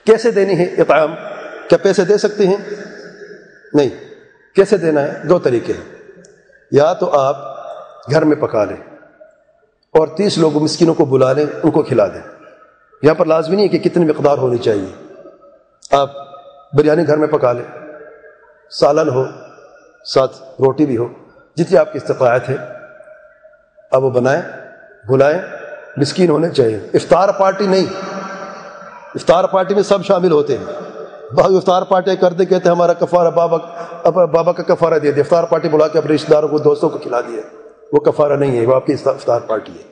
کیسے دینی ہے اطعام؟ کیا پیسے دے سکتے ہیں؟ نہیں. کیسے دینا ہے؟ 2 طریقے ہیں. یا تو آپ گھر میں پکا لیں اور 30 لوگوں مسکینوں کو بلا لیں، ان کو کھلا دیں. یہاں پر لازمی نہیں ہے کہ کتنی مقدار ہونی چاہیے. آپ بریانی گھر میں پکا لیں، سالن ہو، ساتھ روٹی بھی ہو، جتنی آپ کی استطاعت ہے آپ وہ بنائیں، بلائیں. مسکین ہونے چاہیے. افطار پارٹی نہیں. افطار پارٹی میں سب شامل ہوتے ہیں. بعض افطار پارٹی کرتے کہتے ہیں ہمارا کفارہ بابا کا کفارہ دے دیا. افطار پارٹی بلا کے اپنے رشتہ داروں کو، دوستوں کو کھلا دیا. وہ کفارہ نہیں ہے، وہ آپ کی افطار پارٹی ہے.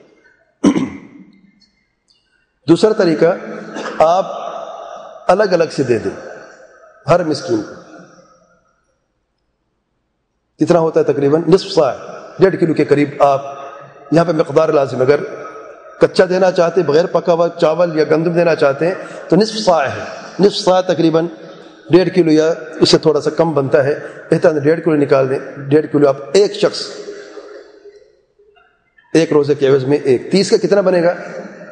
دوسرا طریقہ، آپ الگ الگ سے دے دیں ہر مسکین کو. کتنا ہوتا ہے؟ تقریباً نصف صاع، 1.5 کلو کے قریب. آپ یہاں پہ مقدار لازم. اگر کچا دینا چاہتے ہیں، بغیر پکا ہوا چاول یا گندم دینا چاہتے ہیں تو نصف صاع ہے. نصف صاع تقریباً 1.5 کلو یا اس سے تھوڑا سا کم بنتا ہے. بہتر 1.5 کلو نکال دیں. 1.5 کلو آپ ایک شخص ایک روزے کے عوض میں 30 کا کتنا بنے گا؟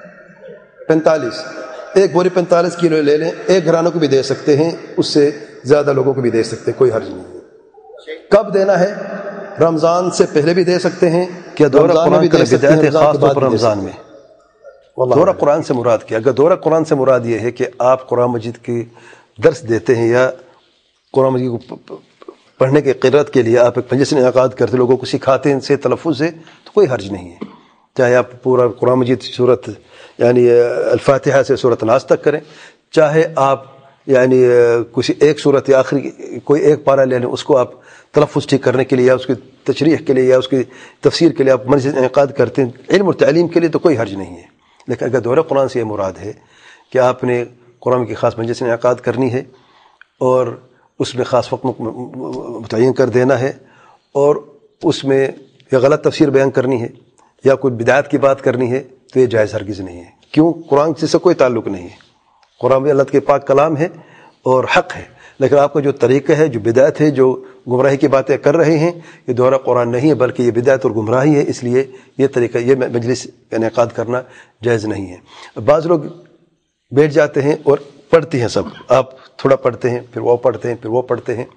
45. ایک بوری 45 کلو لے لیں. ایک گھرانوں کو بھی دے سکتے ہیں، اس سے زیادہ لوگوں کو بھی دے سکتے ہیں، کوئی حرج نہیں ہے. کب دینا ہے؟ رمضان سے پہلے بھی دے سکتے ہیں، کیا دورہ رمضان میں بھی قرآن دے کا سکتے ہیں، بدعت ہے رمضان خاص کے طور بعد پر بھی دے رمضان سکتے میں؟ ہیں. واللہ دورہ اعلم. قرآن سے مراد کیا؟ اگر دورہ قرآن سے مراد یہ ہے کہ آپ قرآن مجید کی درس دیتے ہیں یا قرآن مجید کو پڑھنے کے قرأت کے لیے آپ ایک مجلس انعقاد کرتے، لوگوں کو سکھاتے ہیں سے تلفظ سے، تو کوئی حرج نہیں ہے. چاہے آپ پورا قرآن مجید صورت یعنی الفاتحہ سے سورۃ الناس تک کریں، چاہے آپ یعنی کسی ایک صورت یا آخری کوئی ایک پارہ لے لیں، اس کو آپ تلفظ ٹھیک کرنے کے لیے یا اس کی تشریح کے لیے یا اس کی تفسیر کے لیے آپ مجلس انعقاد کرتے ہیں علم اور تعلیم کے لیے، تو کوئی حرج نہیں ہے. لیکن اگر دورہ قرآن سے یہ مراد ہے کہ آپ نے قرآن کی خاص مجلس انعقاد کرنی ہے اور اس میں خاص وقت متعین کر دینا ہے اور اس میں یا غلط تفسیر بیان کرنی ہے یا کوئی بدعات کی بات کرنی ہے، تو یہ جائز ہرگز نہیں ہے. کیوں؟ قرآن سے کوئی تعلق نہیں ہے. قرآن بھی اللہ کے پاک کلام ہے اور حق ہے، لیکن آپ کا جو طریقہ ہے، جو بدعت ہے، جو گمراہی کی باتیں کر رہے ہیں، یہ دورہ قرآن نہیں ہے بلکہ یہ بدعت اور گمراہی ہے. اس لیے یہ طریقہ، یہ مجلس انعقاد کرنا جائز نہیں ہے. بعض لوگ بیٹھ جاتے ہیں اور پڑھتے ہیں سب، آپ تھوڑا پڑھتے ہیں، پھر وہ پڑھتے ہیں، پھر وہ پڑھتے ہیں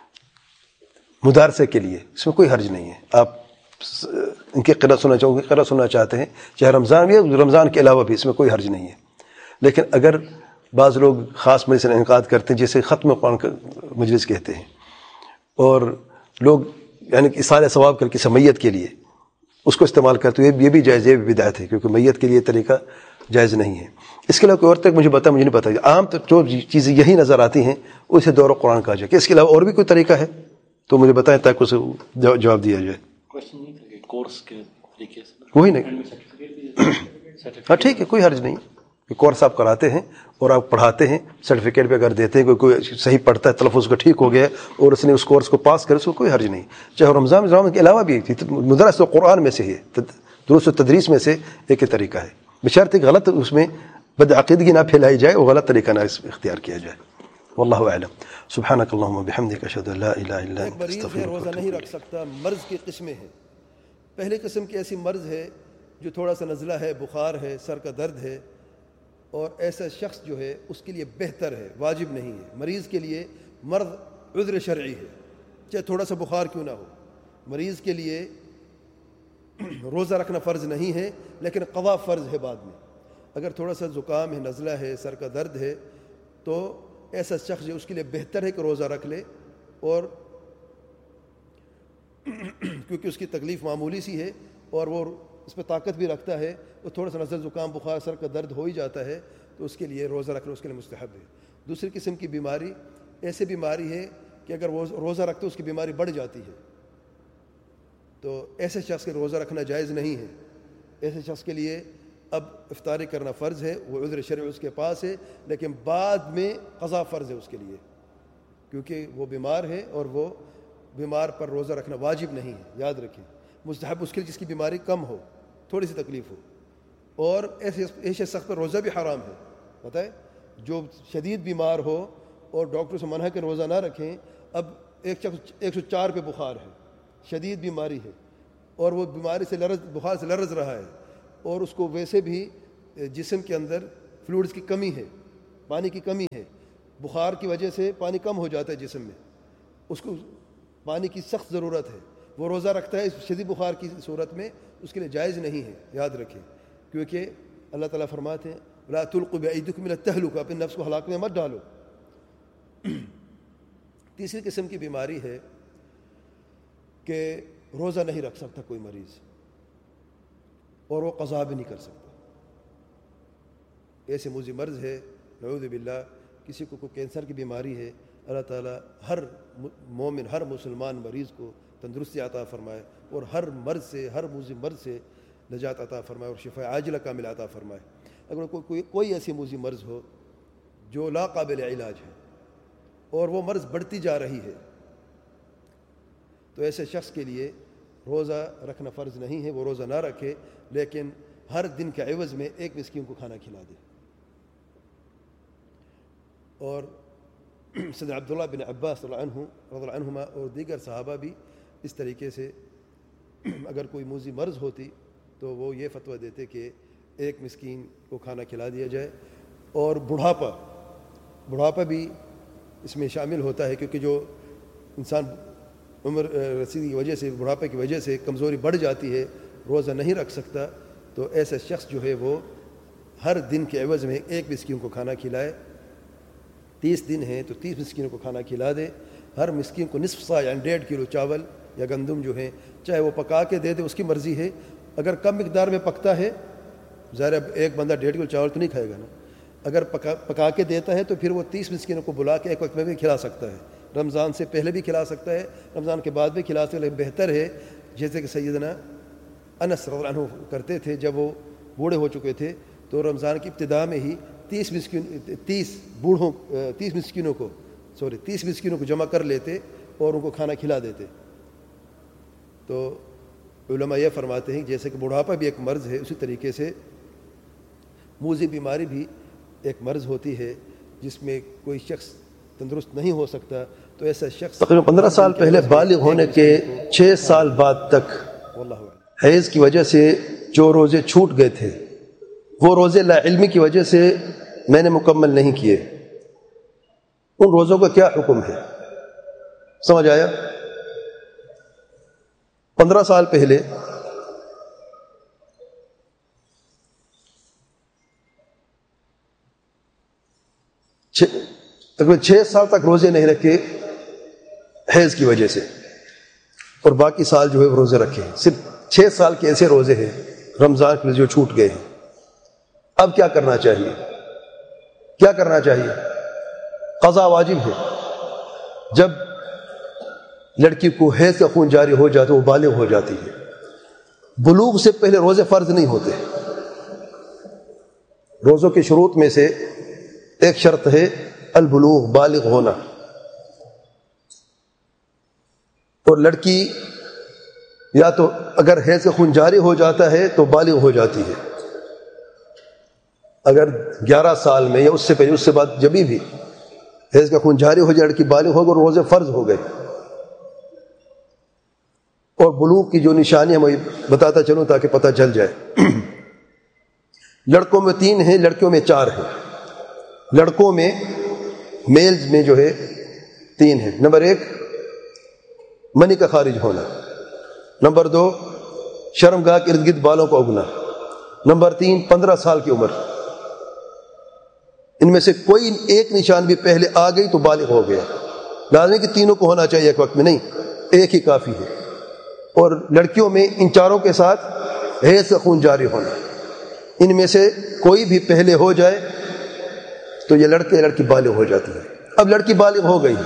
مدارسے کے لیے. اس میں کوئی حرج نہیں ہے. آپ ان کی قرأت سننا چاہو گے، قرأت سننا چاہتے ہیں، چاہے رمضان بھی ہے، رمضان کے علاوہ بھی، اس میں کوئی حرج نہیں ہے. لیکن اگر بعض لوگ خاص مجلس انعقاد کرتے ہیں جسے ختم قرآن کا مجلس کہتے ہیں، اور لوگ یعنی اصالہ ثواب کر کے میت کے لیے اس کو استعمال کرتے ہیں، یہ بھی جائز، یہ بھی بدعت ہے، کیونکہ میت کے لیے طریقہ جائز نہیں ہے. اس کے علاوہ کوئی اور تک مجھے نہیں پتا. عام جو چیزیں یہی نظر آتی ہیں اسے دورہ قرآن کہا جائے. کہ اس کے علاوہ اور بھی کوئی طریقہ ہے تو مجھے بتائیں تاکہ اسے جواب دیا جائے. کورس کے طریقے سے وہی نہیں. ہاں ٹھیک ہے، کوئی حرج نہیں. کورس آپ کراتے ہیں اور آپ پڑھاتے ہیں، سرٹیفکیٹ بھی اگر دیتے ہیں، کوئی صحیح پڑھتا ہے، تلفظ کا ٹھیک ہو گیا اور اس نے اس کورس کو پاس کرے، اس کو کوئی حرج نہیں. چاہے رمضان کے علاوہ بھی مدرس قرآن میں سے ہے، دروس و تدریس میں سے ایک ہی طریقہ ہے، بشرط غلط اس میں بدعقیدگی نہ پھیلائی جائے اور غلط طریقہ نہ اختیار کیا جائے. واللہ اعلم. سبحانک اللہم وبحمدک، اشہد ان لا الہ الا ایک انت، مریض ہے، استغفرک روزہ واتوب نہیں الیک. رکھ سکتا. مرض کی قسمیں ہیں. پہلے قسم کی ایسی مرض ہے جو تھوڑا سا نزلہ ہے، بخار ہے، سر کا درد ہے، اور ایسا شخص جو ہے اس کے لیے بہتر ہے، واجب نہیں ہے. مریض کے لیے مرض عذر شرعی ہے، چاہے تھوڑا سا بخار کیوں نہ ہو. مریض کے لیے روزہ رکھنا فرض نہیں ہے، لیکن قضا فرض ہے بعد میں. اگر تھوڑا سا زکام ہے، نزلہ ہے، سر کا درد ہے، تو ایسا شخص جو اس کے لیے بہتر ہے کہ روزہ رکھ لے، اور کیونکہ اس کی تکلیف معمولی سی ہے اور وہ اس پہ طاقت بھی رکھتا ہے، تو تھوڑا سا نزلہ، زکام، بخار، سر کا درد ہو ہی جاتا ہے، تو اس کے لیے روزہ رکھنا اس کے لیے مستحب ہے. دوسری قسم کی بیماری ایسی بیماری ہے کہ اگر وہ روزہ رکھتے اس کی بیماری بڑھ جاتی ہے، تو ایسے شخص کے روزہ رکھنا جائز نہیں ہے. ایسے شخص کے لیے اب افطاری کرنا فرض ہے، وہ عذر شرعی اس کے پاس ہے، لیکن بعد میں قضا فرض ہے اس کے لیے، کیونکہ وہ بیمار ہے اور وہ بیمار پر روزہ رکھنا واجب نہیں ہے. یاد رکھیں، مستحب اس کے لیے جس کی بیماری کم ہو، تھوڑی سی تکلیف ہو. اور ایسے شخص پر روزہ بھی حرام ہے. پتہ ہے، جو شدید بیمار ہو اور ڈاکٹر سے منع کہ روزہ نہ رکھیں. اب ایک شخص 104 پہ بخار ہے، شدید بیماری ہے، اور وہ بیماری سے بخار سے لرز رہا ہے، اور اس کو ویسے بھی جسم کے اندر فلوئڈز کی کمی ہے، پانی کی کمی ہے، بخار کی وجہ سے پانی کم ہو جاتا ہے جسم میں، اس کو پانی کی سخت ضرورت ہے، وہ روزہ رکھتا ہے اس شدید بخار کی صورت میں، اس کے لیے جائز نہیں ہے، یاد رکھیں، کیونکہ اللہ تعالیٰ فرماتے ہیں لا تلقوا بأيديكم إلى التهلكة، اپنے نفس کو ہلاک میں مت ڈالو۔ تیسری قسم کی بیماری ہے کہ روزہ نہیں رکھ سکتا کوئی مریض اور وہ قضا بھی نہیں کر سکتا، ایسے موذی مرض ہے، نعوذ باللہ، کسی کو کوئی کینسر کی بیماری ہے، اللہ تعالیٰ ہر مومن، ہر مسلمان مریض کو تندرستی عطا فرمائے اور ہر مرض سے، ہر موذی مرض سے نجات عطا فرمائے اور شفاء عاجلہ کامل عطا فرمائے۔ اگر کوئی ایسی موذی مرض ہو جو لا قابل علاج ہے اور وہ مرض بڑھتی جا رہی ہے، تو ایسے شخص کے لیے روزہ رکھنا فرض نہیں ہے، وہ روزہ نہ رکھے، لیکن ہر دن کے عوض میں ایک مسکین کو کھانا کھلا دے۔ اور سیدنا عبداللہ بن عباس رضی اللہ عنہما اور دیگر صحابہ بھی اس طریقے سے اگر کوئی موذی مرض ہوتی تو وہ یہ فتویٰ دیتے کہ ایک مسکین کو کھانا کھلا دیا جائے۔ اور بڑھاپا بھی اس میں شامل ہوتا ہے، کیونکہ جو انسان عمر رسیدگی کی وجہ سے، بڑھاپے کی وجہ سے کمزوری بڑھ جاتی ہے، روزہ نہیں رکھ سکتا، تو ایسا شخص جو ہے وہ ہر دن کے عوض میں ایک مسکین کو کھانا کھلائے۔ 30 دن ہیں تو 30 مسکینوں کو کھانا کھلا دے، ہر مسکین کو نصف سا یعنی 1.5 کلو چاول یا گندم جو ہیں، چاہے وہ پکا کے دے دے، اس کی مرضی ہے۔ اگر کم مقدار میں پکتا ہے، ظاہر اب ایک بندہ 1.5 کلو چاول تو نہیں کھائے گا نا، اگر پکا کے دیتا ہے تو پھر وہ 30 مسکینوں کو بلا کے ایک وقت میں بھی کھلا سکتا ہے، رمضان سے پہلے بھی کھلا سکتا ہے، رمضان کے بعد بھی کھلا سکتا ہے، لیکن بہتر ہے جیسے کہ سیدنا انس رضی اللہ عنہ کرتے تھے، جب وہ بوڑھے ہو چکے تھے تو رمضان کی ابتدا میں ہی 30 مسکینوں کو جمع کر لیتے اور ان کو کھانا کھلا دیتے۔ تو علماء یہ فرماتے ہیں کہ جیسے کہ بڑھاپا بھی ایک مرض ہے، اسی طریقے سے موذی بیماری بھی ایک مرض ہوتی ہے جس میں کوئی شخص تندرست نہیں ہو سکتا، تو ایسا شخص تقریباً 15 سال پہلے بالغ ہونے کے 6 سال بعد تک حیض کی وجہ سے جو روزے چھوٹ گئے تھے، وہ روزے لا علمی کی وجہ سے میں نے مکمل نہیں کیے، ان روزوں کا کیا حکم ہے؟ سمجھ آیا؟ 15 سال پہلے تقریباً 6 سال تک روزے نہیں رکھے حیض کی وجہ سے، اور باقی سال جو ہے وہ روزے رکھے ہیں۔ صرف 6 سال کے ایسے روزے ہیں رمضان کے جو چھوٹ گئے ہیں۔ اب کیا کرنا چاہیے؟ کیا کرنا چاہیے؟ قضا واجب ہے۔ جب لڑکی کو حیض کا خون جاری ہو جاتا ہے، وہ بالغ ہو جاتی ہے، بلوغ سے پہلے روزے فرض نہیں ہوتے۔ روزوں کے شروط میں سے ایک شرط ہے البلوغ، بالغ ہونا، اور لڑکی یا تو اگر حیض کا خون جاری ہو جاتا ہے تو بالغ ہو جاتی ہے، اگر 11 سال میں یا اس سے پہلے، اس سے بعد جبھی بھی حیض کا خون جاری ہو جائے، لڑکی بالغ ہو گئی اور روزے فرض ہو گئے۔ اور بلوغ کی جو نشانیاں میں بتاتا چلوں تاکہ پتہ چل جائے۔ لڑکوں میں 3 ہیں، لڑکیوں میں 4 ہیں۔ لڑکوں میں میلز میں جو ہے 3 ہیں۔ نمبر 1 منی کا خارج ہونا، نمبر 2 شرمگاہ کے ارد گرد بالوں کو اگنا، نمبر 3 15 سال کی عمر۔ ان میں سے کوئی ایک نشان بھی پہلے آ گئی تو بالغ ہو گیا۔ لازمی کہ تینوں کو ہونا چاہیے ایک وقت میں، نہیں ایک ہی کافی ہے۔ اور لڑکیوں میں ان چاروں کے ساتھ حیض کا خون جاری ہونا، ان میں سے کوئی بھی پہلے ہو جائے تو یہ لڑکے لڑکی بالغ ہو جاتی ہے۔ اب لڑکی بالغ ہو گئی،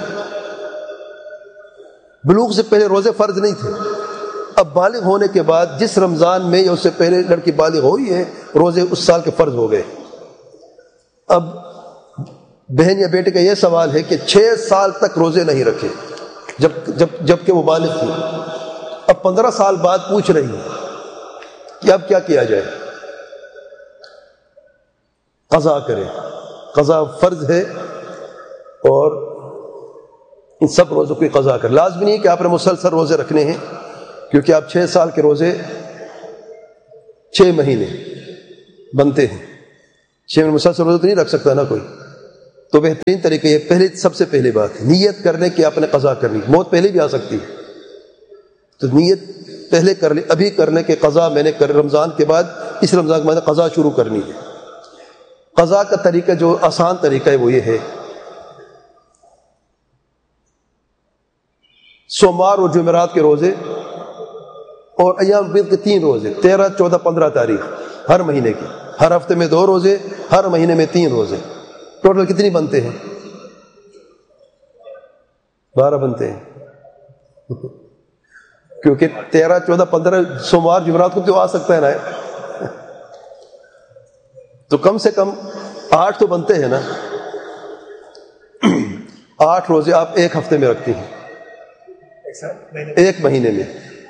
بلوغ سے پہلے روزے فرض نہیں تھے، اب بالغ ہونے کے بعد جس رمضان میں یا اس سے پہلے لڑکی بالغ ہوئی ہے، روزے اس سال کے فرض ہو گئے۔ اب بہن یا بیٹے کا یہ سوال ہے کہ 6 سال تک روزے نہیں رکھے جب کہ وہ بالغ تھی، اب 15 سال بعد پوچھ رہی ہے کہ اب کیا کیا جائے؟ قضا کرے، قضا فرض ہے، اور ان سب روزوں کی قضا کرے۔ لازمی نہیں کہ آپ نے مسلسل روزے رکھنے ہیں، کیونکہ آپ 6 سال کے روزے 6 مہینے بنتے ہیں، 6 مہینے مسلسل روزے تو نہیں رکھ سکتا نا کوئی، تو بہترین طریقہ یہ پہلے سب سے پہلی بات نیت کرنے کی آپ نے قضا کرنی. موت پہلے بھی آ سکتی ہے تو نیت پہلے کر لی. ابھی کرنے کے قضا میں نے رمضان کے بعد اس رمضان کے بعد قضا شروع کرنی ہے. قضا کا طریقہ جو آسان طریقہ ہے وہ یہ ہے سوموار اور جمعرات کے روزے اور ایام بیض کے 3 روزے 13, 14, 15 تاریخ ہر مہینے کی. ہر ہفتے میں 2 روزے, ہر مہینے میں 3 روزے. ٹوٹل کتنی بنتے ہیں؟ 12 بنتے ہیں کیونکہ 13, 14, 15 سوموار جمعرات کو تو آ سکتا ہے نا, تو کم سے کم 8 تو بنتے ہیں نا. 8 روزے آپ ایک ہفتے میں رکھتی ہیں, ایک مہینے میں.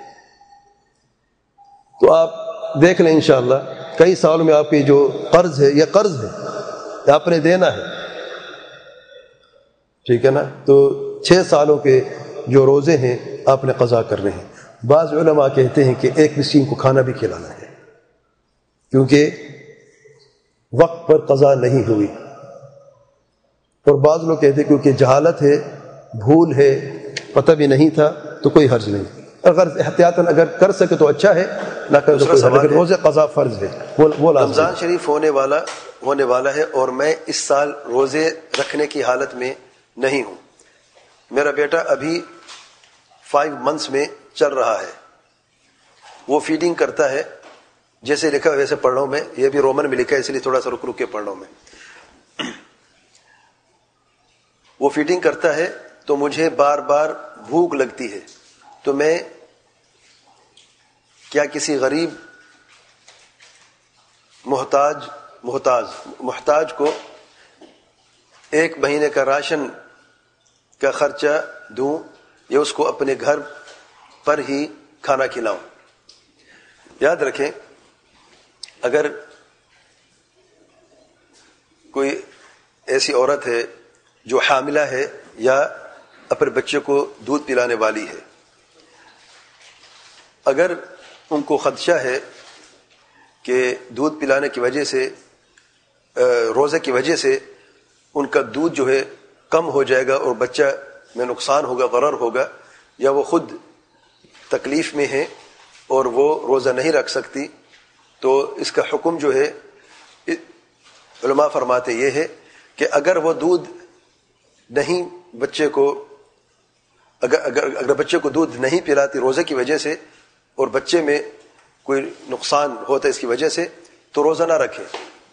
تو آپ دیکھ لیں انشاءاللہ کئی سالوں میں آپ کی جو قرض ہے یہ قرض ہے یہ آپ نے دینا ہے, ٹھیک ہے نا. تو 6 سالوں کے جو روزے ہیں آپ نے قضا کرنے ہیں. بعض علماء کہتے ہیں کہ ایک مسکین کو کھانا بھی کھلانا ہے کیونکہ وقت پر قضا نہیں ہوئی. اور بعض لوگ کہتے ہیں کیونکہ جہالت ہے, بھول ہے, پتہ بھی نہیں تھا تو کوئی حرج نہیں. اگر احتیاطاً اگر کر سکے تو اچھا ہے, نہ کر تو کوئی حرج نہیں. روزے قضا فرض ہے, وہ رمضان شریف ہونے والا ہے اور میں اس سال روزے رکھنے کی حالت میں نہیں ہوں. میرا بیٹا ابھی 5 months میں چل رہا ہے. وہ فیڈنگ کرتا ہے, جیسے لکھا ویسے پڑھ رہا ہوں میں. یہ بھی رومن میں لکھا ہے اس لیے تھوڑا سا رک کے پڑھ رہا ہوں میں. وہ فیڈنگ کرتا ہے تو مجھے بار بار بھوک لگتی ہے. تو میں کیا کسی غریب محتاج کو 1 مہینے کا راشن کا خرچہ دوں یا اس کو اپنے گھر پر ہی کھانا کھلاؤں؟ یاد رکھیں اگر کوئی ایسی عورت ہے جو حاملہ ہے یا اپنے بچے کو دودھ پلانے والی ہے, اگر ان کو خدشہ ہے کہ دودھ پلانے کی وجہ سے روزے کی وجہ سے ان کا دودھ جو ہے کم ہو جائے گا اور بچہ میں نقصان ہوگا, ضرر ہوگا, یا وہ خود تکلیف میں ہے اور وہ روزہ نہیں رکھ سکتی, تو اس کا حکم جو ہے علماء فرماتے یہ ہے کہ اگر وہ دودھ نہیں بچے کو اگر بچے کو دودھ نہیں پلاتی روزے کی وجہ سے اور بچے میں کوئی نقصان ہوتا ہے اس کی وجہ سے تو روزہ نہ رکھے.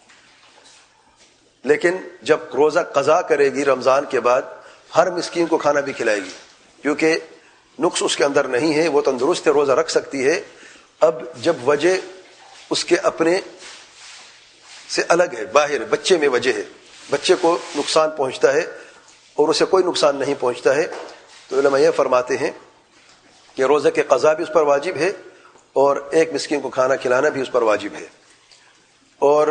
لیکن جب روزہ قضا کرے گی رمضان کے بعد ہر مسکین کو کھانا بھی کھلائے گی کیونکہ نقص اس کے اندر نہیں ہے, وہ تندرست ہے, روزہ رکھ سکتی ہے. اب جب وجہ اس کے اپنے سے الگ ہے, باہر بچے میں وجہ ہے, بچے کو نقصان پہنچتا ہے اور اسے کوئی نقصان نہیں پہنچتا ہے, تو علماء یہ فرماتے ہیں کہ روزہ کے قضا بھی اس پر واجب ہے اور 1 مسکین کو کھانا کھلانا بھی اس پر واجب ہے. اور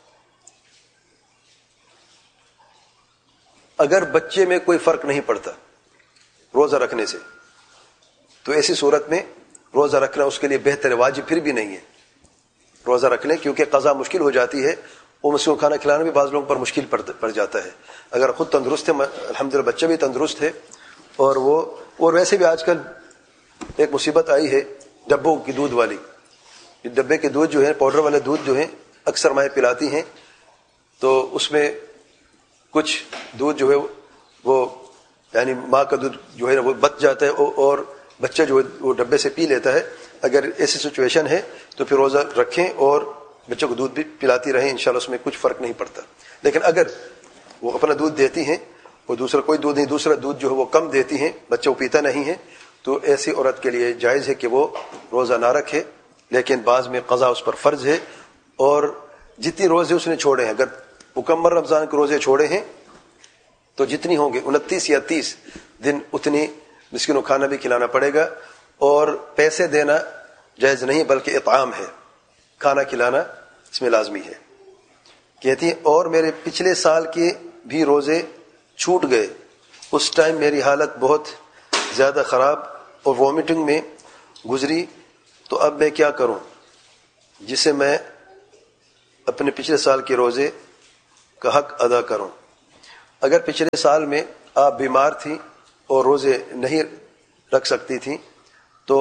اگر بچے میں کوئی فرق نہیں پڑتا روزہ رکھنے سے تو ایسی صورت میں روزہ رکھنا اس کے لیے بہتر ہے, واجب پھر بھی نہیں ہے روزہ رکھنے, کیونکہ قضا مشکل ہو جاتی ہے. وہ مسکین کو کھانا کھلانا بھی بعض لوگوں پر مشکل پڑ جاتا ہے. اگر خود تندرست ہے, الحمدللہ بچہ بھی تندرست ہے, اور ویسے بھی آج کل ایک مصیبت آئی ہے ڈبوں کی دودھ والی. ڈبے کے دودھ جو ہے پاؤڈر والے دودھ جو ہیں اکثر مائیں پلاتی ہیں, تو اس میں کچھ دودھ جو ہے وہ یعنی ماں کا دودھ جو ہے وہ بچ جاتا ہے اور بچہ جو ہے وہ ڈبے سے پی لیتا ہے. اگر ایسی سچویشن ہے تو پھر روزہ رکھیں اور بچوں کو دودھ بھی پلاتی رہیں, انشاءاللہ اس میں کچھ فرق نہیں پڑتا. لیکن اگر وہ اپنا دودھ دیتی ہیں اور دوسرا کوئی دودھ نہیں, دوسرا دودھ جو ہے وہ کم دیتی ہیں, بچہ وہ پیتا نہیں ہے, تو ایسی عورت کے لیے جائز ہے کہ وہ روزہ نہ رکھے. لیکن بعض میں قضا اس پر فرض ہے, اور جتنی روزے اس نے چھوڑے ہیں, اگر مکمل رمضان کے روزے چھوڑے ہیں تو جتنی ہوں گے 29 یا 30 دن اتنی مسکینوں کو کھانا بھی کھلانا پڑے گا. اور پیسے دینا جائز نہیں بلکہ اطعام ہے, کھانا کھلانا اس میں لازمی ہے. کہتی ہیں اور میرے پچھلے سال کے بھی روزے چھوٹ گئے, اس ٹائم میری حالت بہت زیادہ خراب اور وومٹنگ میں گزری, تو اب میں کیا کروں جسے میں اپنے پچھلے سال کے روزے کا حق ادا کروں؟ اگر پچھلے سال میں آپ بیمار تھیں اور روزے نہیں رکھ سکتی تھیں تو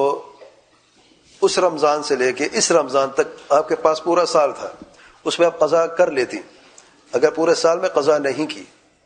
اس رمضان سے لے کے اس رمضان تک آپ کے پاس پورا سال تھا، اس میں آپ قضا کر لیتی۔ اگر پورے سال میں قضا نہیں کی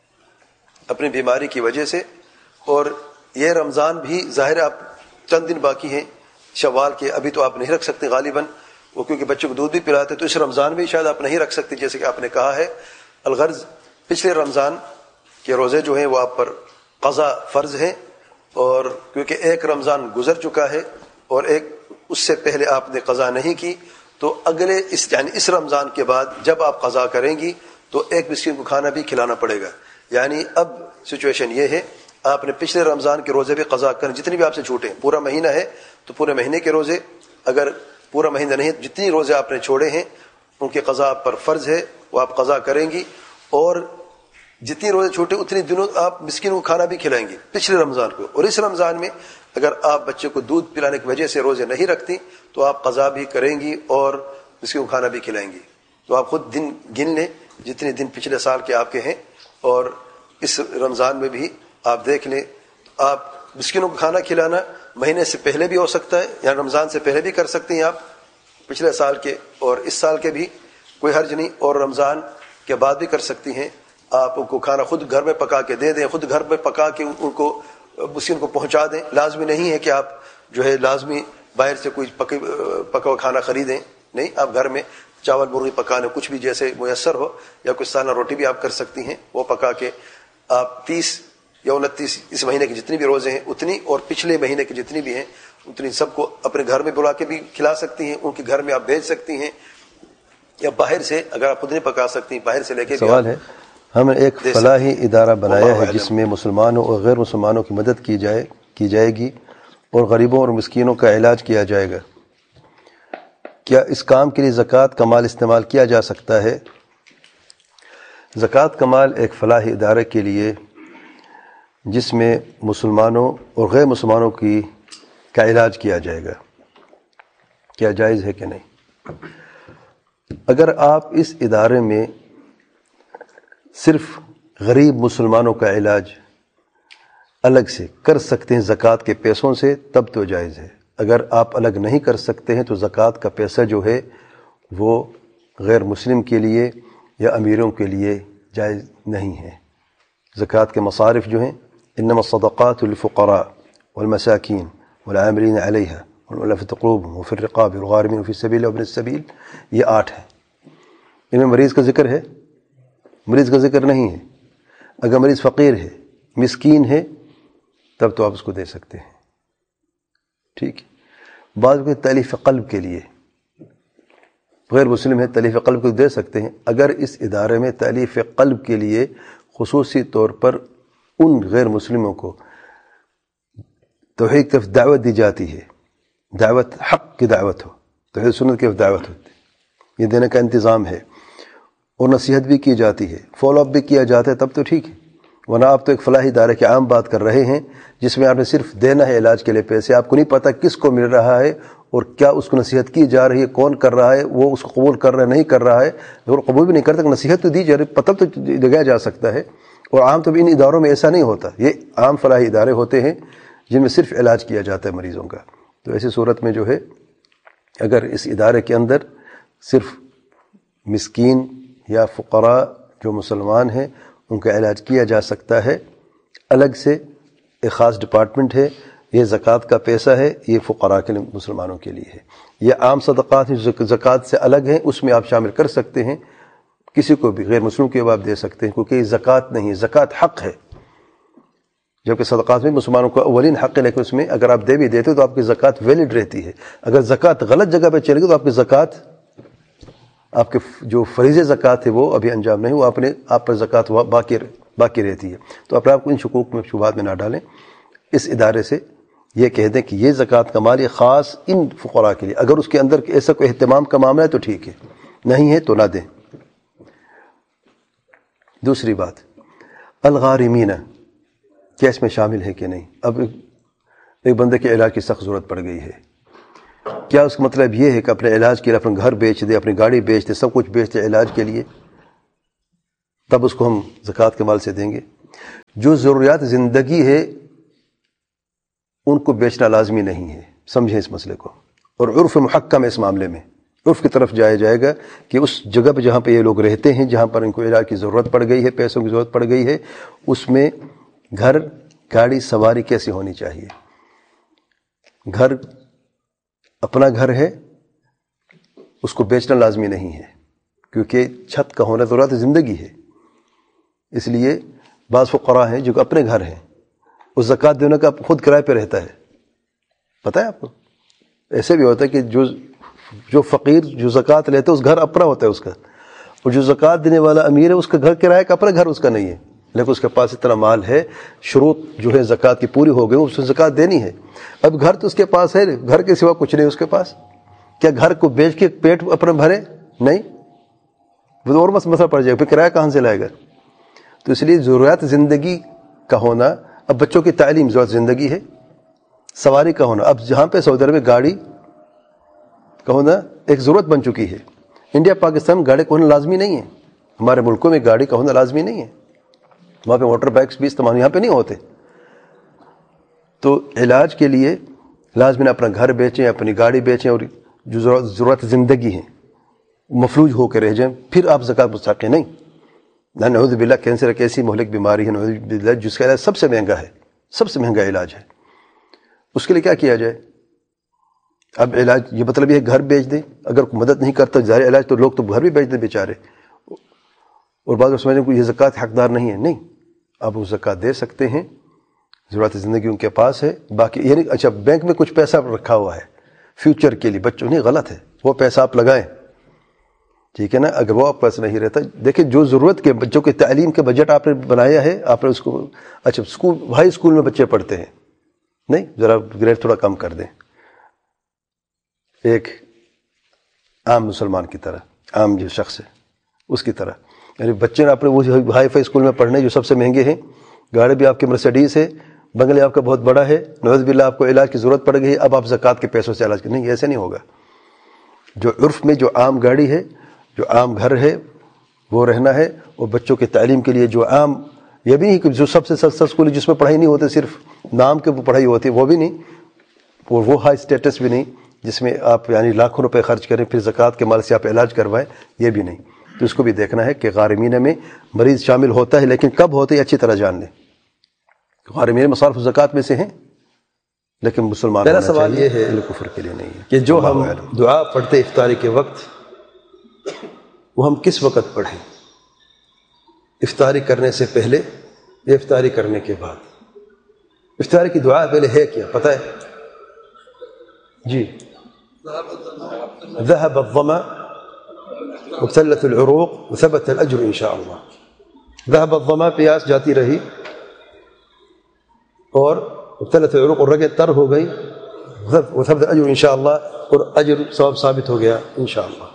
اپنی بیماری کی وجہ سے، اور یہ رمضان بھی ظاہر آپ چند دن باقی ہیں شوال کے، ابھی تو آپ نہیں رکھ سکتے غالباً، وہ کیونکہ بچوں کو دودھ بھی پلاتے، تو اس رمضان میں شاید آپ نہیں رکھ سکتے جیسے کہ آپ نے کہا ہے۔ الغرض پچھلے رمضان کے روزے جو ہیں وہ آپ پر قضا فرض ہیں، اور کیونکہ ایک رمضان گزر چکا ہے اور ایک اس سے پہلے آپ نے قضا نہیں کی، تو اگلے یعنی اس رمضان کے بعد جب آپ قضا کریں گی تو ایک مسکین کو کھانا بھی کھلانا پڑے گا۔ یعنی اب سچویشن یہ ہے، آپ نے پچھلے رمضان کے روزے بھی قضا کریں، جتنی بھی آپ سے چھوٹے، پورا مہینہ ہے تو پورے مہینے کے روزے، اگر پورا مہینہ نہیں جتنی روزے آپ نے چھوڑے ہیں ان کے قضا آپ پر فرض ہے، وہ آپ قضا کریں گی، اور جتنی روزے چھوٹے اتنی دنوں آپ مسکینوں کو کھانا بھی کھلائیں گی پچھلے رمضان کو۔ اور اس رمضان میں اگر آپ بچے کو دودھ پلانے کی وجہ سے روزے نہیں رکھتی تو آپ قضا بھی کریں گی اور مسکینوں کو کھانا بھی کھلائیں گی۔ تو آپ خود دن گن لیں جتنے دن پچھلے سال کے آپ کے ہیں، اور اس رمضان میں بھی آپ دیکھ لیں۔ آپ مسکینوں کو کھانا کھلانا مہینے سے پہلے بھی ہو سکتا ہے، یا رمضان سے پہلے بھی کر سکتے ہیں آپ، پچھلے سال کے اور اس سال کے بھی کوئی حرج نہیں، اور رمضان کے بعد بھی کر سکتی ہیں۔ آپ ان کو کھانا خود گھر میں پکا کے دے دیں، خود گھر میں پکا کے ان کو مسکین کو پہنچا دیں۔ لازمی نہیں ہے کہ آپ جو ہے لازمی باہر سے کوئی پکا ہوا کھانا خریدیں، نہیں، آپ گھر میں چاول مرغی پکانے کچھ بھی جیسے میسر ہو، یا کوئی سالہ روٹی بھی آپ کر سکتی ہیں، وہ پکا کے آپ 30 یا 29 اس مہینے کے جتنی بھی روزے ہیں اتنی، اور پچھلے مہینے کے جتنی بھی ہیں اتنی سب کو اپنے گھر میں بلا کے بھی کھلا سکتی ہیں، ان کے گھر میں آپ بھیج سکتی ہیں، یا باہر سے اگر آپ خود نہیں پکا سکتی باہر سے لے کے۔ سوال ہے، ہم نے ایک فلاحی ادارہ بنایا ہے جس میں مسلمانوں اور غیر مسلمانوں کی مدد کی جائے گی اور غریبوں اور مسکینوں کا علاج کیا جائے گا، کیا اس کام کے لیے زکوٰۃ کا مال استعمال کیا جا سکتا ہے؟ زکوٰۃ کا مال ایک فلاحی ادارے کے لیے جس میں مسلمانوں اور غیر مسلمانوں کا علاج کیا جائے گا، کیا جائز ہے کہ نہیں؟ اگر آپ اس ادارے میں صرف غریب مسلمانوں کا علاج الگ سے کر سکتے ہیں زکوٰۃ کے پیسوں سے تب تو جائز ہے۔ اگر آپ الگ نہیں کر سکتے ہیں تو زکوٰۃ کا پیسہ جو ہے وہ غیر مسلم کے لیے یا امیروں کے لیے جائز نہیں ہے۔ زکوٰۃ کے مصارف جو ہیں، انما الصدقات للفقراء والمساکین والعاملین علیہا والمؤلفۃ قلوبهم وفی الرقاب والغارمین وفی السبیل وابن السبیل، یہ 8 ہیں۔ ان میں مریض کا ذکر ہے؟ مریض کا ذکر نہیں ہے۔ اگر مریض فقیر ہے، مسکین ہے، تب تو آپ اس کو دے سکتے ہیں، ٹھیک ہے۔ بعض کو تألیف قلب کے لیے، غیر مسلم ہے، تألیف قلب کو دے سکتے ہیں۔ اگر اس ادارے میں تألیف قلب کے لیے خصوصی طور پر ان غیر مسلموں کو توحید کی طرف دعوت دی جاتی ہے، دعوت حق کی دعوت ہو، توحید سنت کی طرف دعوت ہوتی ہے، یہ دینے کا انتظام ہے، اور نصیحت بھی کی جاتی ہے، فالو اپ بھی کیا جاتا ہے، تب تو ٹھیک ہے۔ ورنہ آپ تو ایک فلاحی ادارے کی عام بات کر رہے ہیں جس میں آپ نے صرف دینا ہے علاج کے لیے پیسے، آپ کو نہیں پتہ کس کو مل رہا ہے اور کیا اس کو نصیحت کی جا رہی ہے، کون کر رہا ہے، وہ اس کو قبول کر رہا ہے نہیں کر رہا ہے، اگر قبول بھی نہیں کرتا نصیحت تو دی جا رہی، پتہ تو لگایا جا سکتا ہے۔ اور عام طور ان اداروں میں ایسا نہیں ہوتا، یہ عام فلاحی ادارے ہوتے ہیں جن میں صرف علاج کیا جاتا ہے مریضوں کا۔ تو ایسی صورت میں جو ہے اگر اس ادارے کے اندر صرف مسکین یا فقراء جو مسلمان ہیں ان کا علاج کیا جا سکتا ہے، الگ سے ایک خاص ڈپارٹمنٹ ہے، یہ زکوٰۃ کا پیسہ ہے، یہ فقراء کے لیے، مسلمانوں کے لیے ہے۔ یہ عام صدقات ہیں جو زکوٰۃ سے الگ ہیں، اس میں آپ شامل کر سکتے ہیں، کسی کو بھی غیر مسلم کو آپ دے سکتے ہیں، کیونکہ یہ زکوٰۃ نہیں ہے، زکوٰۃ حق ہے، جبکہ صدقات میں مسلمانوں کا اولین حق ہے، لیکن اس میں اگر آپ دے بھی دیتے تو آپ کی زکوٰۃ ویلڈ رہتی ہے۔ اگر زکوٰۃ غلط جگہ پہ چلے گی تو آپ کی زکوٰۃ، آپ کے جو فریض زکوٰۃ ہے وہ ابھی انجام نہیں، وہ آپ پر زکوٰۃ باقی رہتی ہے۔ تو اپنے آپ کو ان شکوک میں شبہات میں نہ ڈالیں، اس ادارے سے یہ کہہ دیں کہ یہ زکوٰۃ کا مال یہ خاص ان فقراء کے لیے، اگر اس کے اندر ایسا کوئی اہتمام کا معاملہ ہے تو ٹھیک ہے، نہیں ہے تو نہ دیں۔ دوسری بات، الغارمین کیا اس میں شامل ہے کہ نہیں؟ اب ایک بندے کے علاج کی سخت ضرورت پڑ گئی ہے، کیا اس کا مطلب یہ ہے کہ اپنے علاج کے لیے اپنا گھر بیچ دے، اپنی گاڑی بیچ دے، سب کچھ بیچ دے علاج کے لیے؟ تب اس کو ہم زکوٰۃ کے مال سے دیں گے. جو ضروریات زندگی ہے ان کو بیچنا لازمی نہیں ہے، سمجھیں اس مسئلے کو. اور عرف محکم ہے اس معاملے میں، عرف کی طرف جایا جائے گا کہ اس جگہ پہ جہاں پہ یہ لوگ رہتے ہیں، جہاں پر ان کو علاج کی ضرورت پڑ گئی ہے، پیسوں کی ضرورت پڑ گئی ہے، اس میں گھر، گاڑی، سواری کیسی ہونی چاہیے. گھر اپنا گھر ہے، اس کو بیچنا لازمی نہیں ہے، کیونکہ چھت کا ہونا ضرورت زندگی ہے. اس لیے بعض فقراء ہیں جو اپنے گھر ہیں، اس زکوٰۃ دینے کا خود کرائے پہ رہتا ہے. پتہ ہے آپ کو ایسے بھی ہوتا ہے کہ جو فقیر جو زکوٰۃ لیتا ہے اس گھر اپنا ہوتا ہے اس کا، اور جو زکوٰۃ دینے والا امیر ہے اس کا گھر کرایہ کا اپنا گھر اس کا نہیں ہے، لیکن اس کے پاس اتنا مال ہے، شروط جو ہے زکوٰۃ کی پوری ہو گئی، اس نے زکوٰۃ دینی ہے. اب گھر تو اس کے پاس ہے، گھر کے سوا کچھ نہیں اس کے پاس. کیا گھر کو بیچ کے پیٹ اپنا بھرے؟ نہیں، وہ اور مسئلہ پڑ جائے گا، پھر کرایہ کہاں سے لائے گا. تو اس لیے ضروریات زندگی کا ہونا، اب بچوں کی تعلیم ضرورت زندگی ہے، سواری کا ہونا. اب جہاں پہ سعودی عرب میں گاڑی کا ہونا ایک ضرورت بن چکی ہے. انڈیا پاکستان گاڑی کا ہونا لازمی نہیں ہے، ہمارے ملکوں میں گاڑی کا ہونا لازمی نہیں ہے، وہاں پہ موٹر بائکس بھی استعمال یہاں پہ نہیں ہوتے. تو علاج کے لیے لازمی اپنا گھر بیچیں، اپنی گاڑی بیچیں، اور جو ضرورت زندگی ہیں مفلوج ہو کے رہ جائیں، پھر آپ زکوٰۃ مستحق نہیں. نعوذ باللہ کینسر ایک ایسی مہلک بیماری ہے نعوذ باللہ جس کا علاج سب سے مہنگا ہے، سب سے مہنگا علاج ہے. اس کے لیے کیا کیا جائے؟ اب علاج یہ مطلب یہ گھر بیچ دیں، اگر کوئی مدد نہیں کرتا ظاہر علاج تو لوگ تو گھر بھی بیچ دیں بیچارے. اور بعض لوگ سمجھیں کہ یہ زکوٰۃ حقدار نہیں ہے. نہیں، آپ وہ زکوٰۃ دے سکتے ہیں، ضرورت زندگی ان کے پاس ہے. باقی یعنی اچھا بینک میں کچھ پیسہ رکھا ہوا ہے فیوچر کے لیے بچوں، نہیں غلط ہے، وہ پیسہ آپ لگائیں، ٹھیک ہے نا. اگر وہ آپ پاس نہیں رہتا، دیکھیں جو ضرورت کے بچوں کے تعلیم کے بجٹ آپ نے بنایا ہے، آپ نے اس کو اچھا اسکول، ہائی اسکول میں بچے پڑھتے ہیں، نہیں ذرا گریڈ تھوڑا کم کر دیں، ایک عام مسلمان کی طرح، عام جو شخص ہے اس کی طرح. یعنی بچے نے اپنے وہ ہائی فائی اسکول میں پڑھنے جو سب سے مہنگے ہیں، گاڑی بھی آپ کے مرسیڈیز ہے، بنگلے آپ کا بہت بڑا ہے، نعوذ باللہ آپ کو علاج کی ضرورت پڑ گئی ہے، اب آپ زکوٰۃ کے پیسوں سے علاج کریں. نہیں، ایسے نہیں ہوگا. جو عرف میں جو عام گاڑی ہے، جو عام گھر ہے وہ رہنا ہے. اور بچوں کے تعلیم کے لیے جو عام، یہ بھی نہیں کہ جو سب سے سستا اسکول جس میں پڑھائی نہیں ہوتی، صرف نام کے پڑھائی ہوتی ہے، وہ بھی نہیں، اور وہ ہائی اسٹیٹس بھی نہیں جس میں آپ یعنی لاکھوں روپے خرچ کریں پھر زکوٰۃ کے مال سے آپ علاج کروائیں، یہ بھی نہیں. تو اس کو بھی دیکھنا ہے کہ غارمین میں مریض شامل ہوتا ہے، لیکن کب ہوتا ہے اچھی طرح جان لیں. غارمین مصارف زکوٰۃ میں سے ہیں، لیکن مسلمان میرا سوال یہ ہے کفر کے لیے نہیں ہے کہ جو ہم دعا پڑھتے افطاری کے وقت، وہ ہم کس وقت پڑھیں؟ افطاری کرنے سے پہلے یا افطاری کرنے کے بعد؟ افطاری کی دعا پہلے ہے کیا پتہ ہے؟ جی، ذهب الظمأ وابتلت العروق وثبت الاجر ان شاء اللہ. ذهب الظمأ پیاس جاتی رہی، اور ابتلت العروق اور رگیں تر ہو گئی، وثبت الاجر ان شاء اللہ، اور اجر ثواب ثابت ہو گیا ان شاء اللہ.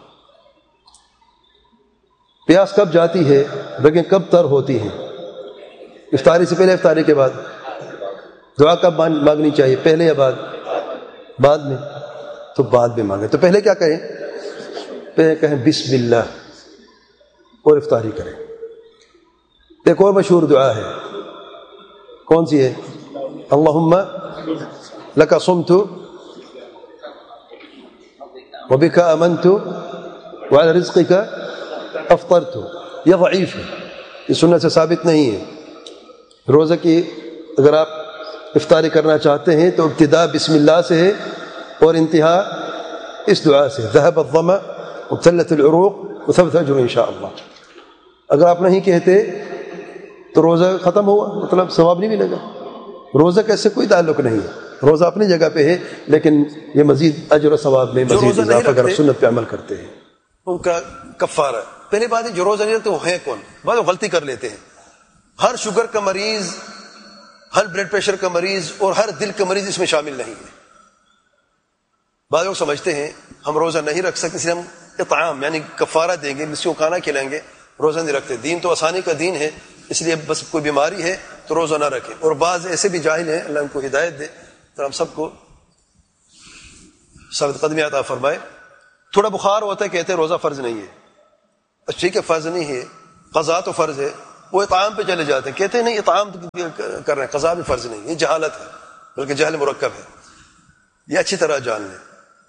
پیاس کب جاتی ہے، رگیں کب تر ہوتی ہیں؟ افطاری سے پہلے افطاری کے بعد؟ دعا کب مانگنی چاہیے، پہلے یا بعد؟ بعد میں. تو بعد میں مانگیں. تو پہلے کیا کہیں؟ پہلے کہیں بسم اللہ اور افطاری کریں. ایک اور مشہور دعا ہے، کون سی ہے؟ اللہم لک صمت وبک آمنت وعلی رزقک افطرت. یہ ضعیف ہے، یہ سنت سے ثابت نہیں ہے. روزہ کی اگر آپ افطاری کرنا چاہتے ہیں تو ابتدا بسم اللہ سے ہے اور انتہا اس دعا سے، ذهب الظمأ وابتلت العروق وثبت الاجر ان شاء اللہ. اگر آپ نہیں کہتے تو روزہ ختم ہوا، مطلب ثواب نہیں ملے گا. روزہ کا اس سے کوئی تعلق نہیں ہے، روزہ اپنی جگہ پہ ہے، لیکن یہ مزید اجر و ثواب میں مزید اضافہ اگر سنت پہ عمل کرتے ہیں ان کا کفارہ. پہلی بات ہے جو روزہ نہیں رکھتے وہ ہیں کون؟ بعض لوگ غلطی کر لیتے ہیں. ہر شوگر کا مریض، ہر بلڈ پریشر کا مریض اور ہر دل کا مریض اس میں شامل نہیں ہے. بعض لوگ سمجھتے ہیں ہم روزہ نہیں رکھ سکتے، اس لیے ہم اطعام یعنی کفارہ دیں گے، مسکینوں کو کھانا کھلائیں گے، روزہ نہیں رکھتے. دین تو آسانی کا دین ہے، اس لیے بس کوئی بیماری ہے تو روزہ نہ رکھیں. اور بعض ایسے بھی جاہل ہیں، اللہ ان کو ہدایت دے، تو ہم سب کو ثابت قدمی عطا فرمائے. تھوڑا بخار ہوتا ہے کہتے ہیں روزہ فرض نہیں ہے. ٹھیک ہے فرض نہیں ہے، قضا تو فرض ہے، وہ اطعام پہ چلے جاتے ہیں، کہتے ہیں نہیں اطعام کر رہے ہیں، قضا بھی فرض نہیں، یہ جہالت ہے، بلکہ جہل مرکب ہے۔ یہ اچھی طرح جان لیں،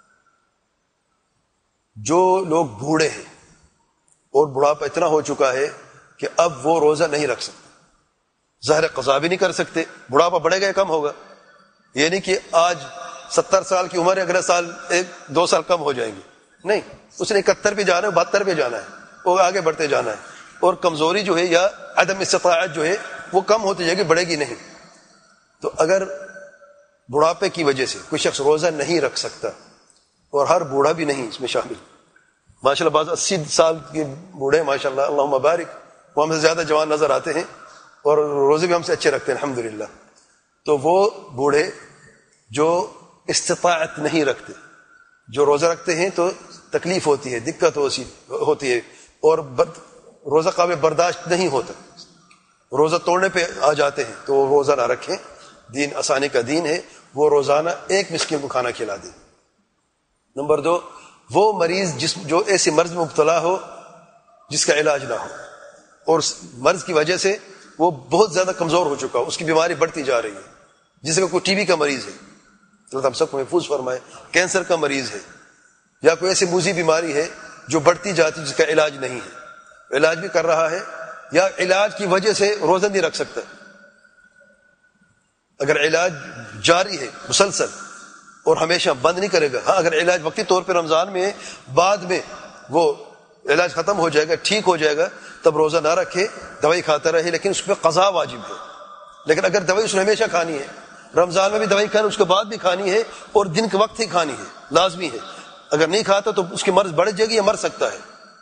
جو لوگ بوڑھے ہیں اور بڑھاپا اتنا ہو چکا ہے کہ اب وہ روزہ نہیں رکھ سکتے، ظاہر قضا بھی نہیں کر سکتے، بڑھاپا بڑھے گا یا کم ہوگا؟ یہ نہیں کہ آج 70 سال کی عمر ہے، اگلے سال 1-2 سال کم ہو جائیں گے، نہیں، اس نے 71 پہ جانا ہے، 72 پہ جانا ہے، وہ آگے بڑھتے جانا ہے، اور کمزوری جو ہے یا عدم استطاعت جو ہے وہ کم ہوتی جائے گی، بڑھے گی نہیں۔ تو اگر بڑھاپے کی وجہ سے کوئی شخص روزہ نہیں رکھ سکتا، اور ہر بوڑھا بھی نہیں اس میں شامل، ماشاءاللہ بعض 80 سال کے بوڑھے ماشاءاللہ اللہم بارک، وہ ہم سے زیادہ جوان نظر آتے ہیں اور روزے بھی ہم سے اچھے رکھتے ہیں الحمدللہ۔ تو وہ بوڑھے جو استطاعت نہیں رکھتے، جو روزہ رکھتے ہیں تو تکلیف ہوتی ہے، دقت ہوتی ہے، اور روزہ قابل برداشت نہیں ہوتا، روزہ توڑنے پہ آ جاتے ہیں، تو وہ روزہ نہ رکھیں، دین آسانی کا دین ہے، وہ روزانہ 1 مسکین کو کھانا کھلا دیں۔ نمبر 2، وہ مریض جو ایسے مرض میں مبتلا ہو جس کا علاج نہ ہو، اور اس مرض کی وجہ سے وہ بہت زیادہ کمزور ہو چکا، اس کی بیماری بڑھتی جا رہی ہے، جیسے کہ کوئی ٹی بی کا مریض ہے، اللہ ہم سب کو محفوظ فرمائے، کینسر کا مریض ہے، یا کوئی ایسی موذی بیماری ہے جو بڑھتی جاتی جس کا علاج نہیں ہے، علاج بھی کر رہا ہے یا علاج کی وجہ سے روزہ نہیں رکھ سکتا۔ اگر علاج جاری ہے مسلسل اور ہمیشہ بند نہیں کرے گا، ہاں اگر علاج وقتی طور پہ رمضان میں بعد میں وہ علاج ختم ہو جائے گا، ٹھیک ہو جائے گا، تب روزہ نہ رکھے، دوائی کھاتا رہے، لیکن اس پہ قضا واجب ہے۔ لیکن اگر دوائی اس نے ہمیشہ کھانی ہے، رمضان میں بھی دوائی کھانی، اس کے بعد بھی کھانی ہے، اور دن کے وقت ہی کھانی ہے، لازمی ہے، اگر نہیں کھاتا تو اس کی مرض بڑھ جائے گی یا مر سکتا ہے۔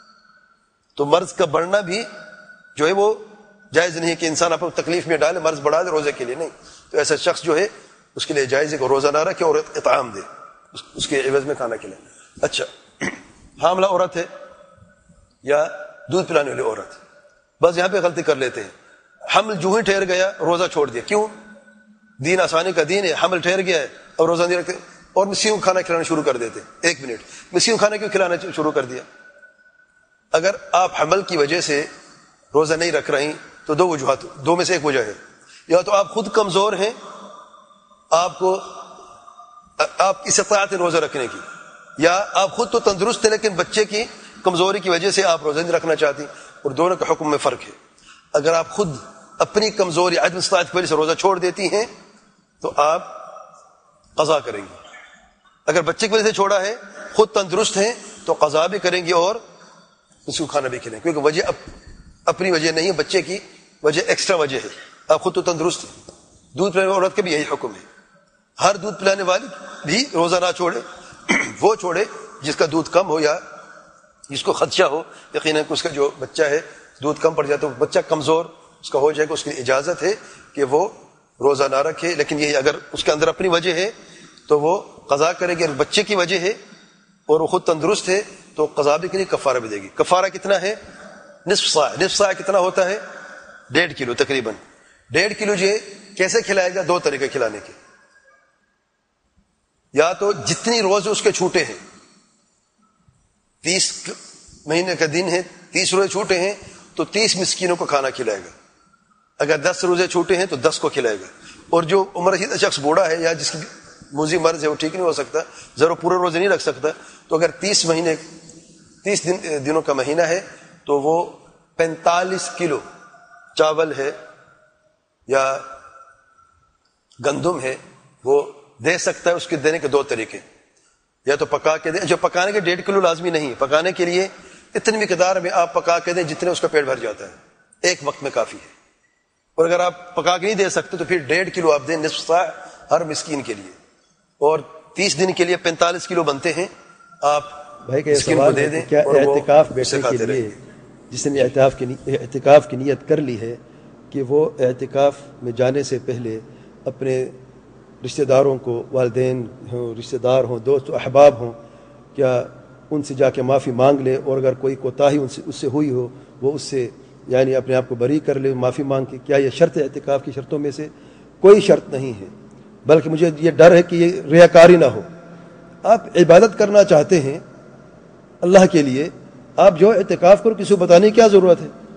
تو مرض کا بڑھنا بھی جو ہے وہ جائز نہیں ہے کہ انسان اپنے تکلیف میں ڈالے، مرض بڑھا دے روزے کے لیے، نہیں۔ تو ایسا شخص جو ہے اس کے لیے جائز ہے کہ روزہ نہ رکھے اور اطعام دے، اس کے عوض میں کھانا کھلائے۔ اچھا، حاملہ عورت ہے یا دودھ پلانے والی عورت، بس یہاں پہ غلطی کر لیتے ہیں، حمل جو ہی ٹھہر گیا روزہ چھوڑ دیا، کیوں؟ دین آسانی کا دین ہے، حمل ٹھہر گیا ہے اور روزہ نہیں رکھتے، اور مسکین کو کھانا کھلانا شروع کر دیتے۔ 1 منٹ، مسکین کو کھانا کیوں کھلانا شروع کر دیا؟ اگر آپ حمل کی وجہ سے روزہ نہیں رکھ رہی تو 2 وجوہات، 2 میں سے 1 وجہ ہے، یا تو آپ خود کمزور ہیں، آپ کی استطاعت ہے روزہ رکھنے کی، یا آپ خود تو تندرست ہیں لیکن بچے کی کمزوری کی وجہ سے آپ روزہ نہیں رکھنا چاہتی، اور دونوں کے حکم میں فرق ہے۔ اگر آپ خود اپنی کمزوری عدم استطاعت کی وجہ سے روزہ چھوڑ دیتی ہیں تو آپ قضا کریں گی، اگر بچے کی وجہ سے چھوڑا ہے، خود تندرست ہیں تو قضا بھی کریں گی اور اس کو کھانا بھی کھلائیں، کیونکہ وجہ اپنی وجہ نہیں ہے، بچے کی وجہ ایکسٹرا وجہ ہے، آپ خود تو تندرست ہیں۔ دودھ پلانے والی عورت کا بھی یہی حکم ہے، ہر دودھ پلانے والی بھی روزہ نہ چھوڑے، وہ چھوڑے جس کا دودھ کم ہو یا جس کو خدشہ ہو یقیناً اس کا جو بچہ ہے دودھ کم پڑ جائے تو بچہ کمزور اس کا ہو جائے گا، اس کی اجازت ہے کہ وہ روزہ نہ رکھے، لیکن یہ اگر اس کے اندر اپنی وجہ ہے تو وہ قضا کرے گی، اگر بچے کی وجہ ہے اور وہ خود تندرست ہے تو قضا بھی کرے گی، کفارہ بھی دے گی۔ کفارہ کتنا ہے؟ نصف صاع۔ نصف صاع کتنا ہوتا ہے؟ 1.5 کلو تقریباً۔ 1.5 کلو جو کیسے کھلائے گا؟ 2 طریقے کھلانے کے، یا تو جتنی روزے اس کے چھوٹے ہیں، 30 مہینے کا دن ہے، 30 روزے چھوٹے ہیں تو 30 مسکینوں کو کھانا کھلائے گا، اگر 10 روزے چھوٹے ہیں تو 10 کو کھلائے گا، اور جو عمر رسیدہ شخص بوڑھا ہے یا جس کی موذی مرض ہے وہ ٹھیک نہیں ہو سکتا، ضرور پورے روزے نہیں رکھ سکتا، تو اگر 30 دنوں کا مہینہ ہے تو وہ 45 کلو چاول ہے یا گندم ہے وہ دے سکتا ہے۔ اس کے دینے کے 2 طریقے، یا تو پکا کے دیں، جو پکانے کے 1.5 کلو لازمی نہیں، پکانے کے لیے اتنی مقدار میں آپ پکا کے دیں جتنے اس کا پیٹ بھر جاتا ہے، ایک وقت میں کافی ہے، اور اگر آپ پکا کے نہیں دے سکتے تو پھر 1.5 کلو آپ دیں، نصف صاع ہر مسکین کے لیے، اور 30 دن کے لیے 45 کلو بنتے ہیں، آپ بھائی کا یہ سوال ہے کہ کیا اعتکاف بیٹھنے کے لیے جس نے اعتکاف کی نیت کر لی ہے کہ وہ اعتکاف میں جانے سے پہلے اپنے رشتہ داروں کو، والدین ہوں، رشتہ دار ہوں، دوست و احباب ہوں، کیا ان سے جا کے معافی مانگ لے، اور اگر کوئی کوتاہی اس سے ہوئی ہو وہ اس سے یعنی اپنے آپ کو بری کر لے معافی مانگ کے؟ کیا یہ شرط ہے اعتکاف کی شرطوں میں سے؟ کوئی شرط نہیں ہے، بلکہ مجھے یہ ڈر ہے کہ یہ ریاکاری نہ ہو۔ آپ عبادت کرنا چاہتے ہیں اللہ کے لیے، آپ جو اعتکاف کرو، کسی کو بتانے کی کیا ضرورت ہے؟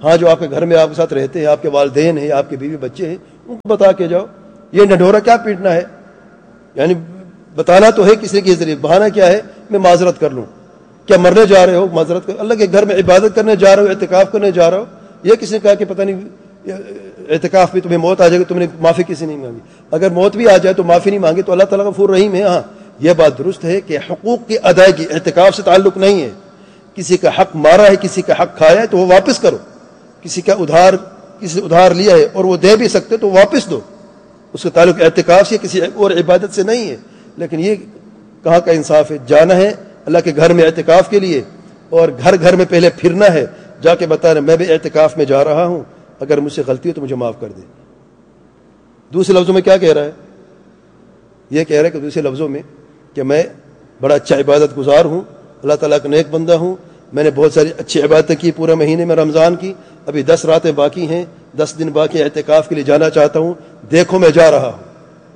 ہاں جو آپ کے گھر میں آپ کے ساتھ رہتے ہیں، آپ کے والدین ہیں، آپ کے بیوی بچے ہیں، ان کو بتا کے جاؤ. یہ ڈھنڈورا کیا پیٹنا ہے؟ یعنی بتانا تو ہے کسی کے ذریعے، بہانہ کیا ہے؟ میں معذرت کر لوں. کیا مرنے جا رہے ہو؟ معذرت کر. اللہ کے گھر میں عبادت کرنے جا رہے ہو، اعتکاف کرنے جا رہے ہو. یہ کسی نے کہا کہ پتہ نہیں اعتکاف میں تمہیں موت آ جائے گی، تم نے معافی کسی نہیں مانگی. اگر موت بھی آ جائے تو معافی نہیں مانگی تو اللہ تعالیٰ غفور رحیم ہے. ہاں یہ بات درست ہے کہ حقوق کی ادائیگی اعتکاف سے تعلق نہیں ہے. کسی کا حق مارا ہے، کسی کا حق کھایا ہے تو وہ واپس کرو. کسی سے ادھار لیا ہے اور وہ دے بھی سکتے تو واپس دو. اس کا تعلق اعتکاف سے کسی اور عبادت سے نہیں ہے. لیکن یہ کہاں کا انصاف ہے؟ جانا ہے اللہ کے گھر میں اعتکاف کے لیے اور گھر گھر میں پہلے پھرنا ہے، جا کے بتانا میں بھی اعتکاف میں جا رہا ہوں، اگر مجھ سے غلطی ہو تو مجھے معاف کر دے. دوسرے لفظوں میں کیا کہہ رہا ہے؟ یہ کہہ رہا ہے کہ دوسرے لفظوں میں کہ میں بڑا اچھا عبادت گزار ہوں، اللہ تعالیٰ کا نیک بندہ ہوں، میں نے بہت ساری اچھی عبادتیں کی پورے مہینے میں رمضان کی، ابھی 10 راتیں باقی ہیں، 10 دن باقی اعتکاف کے لیے جانا چاہتا ہوں، دیکھو میں جا رہا ہوں.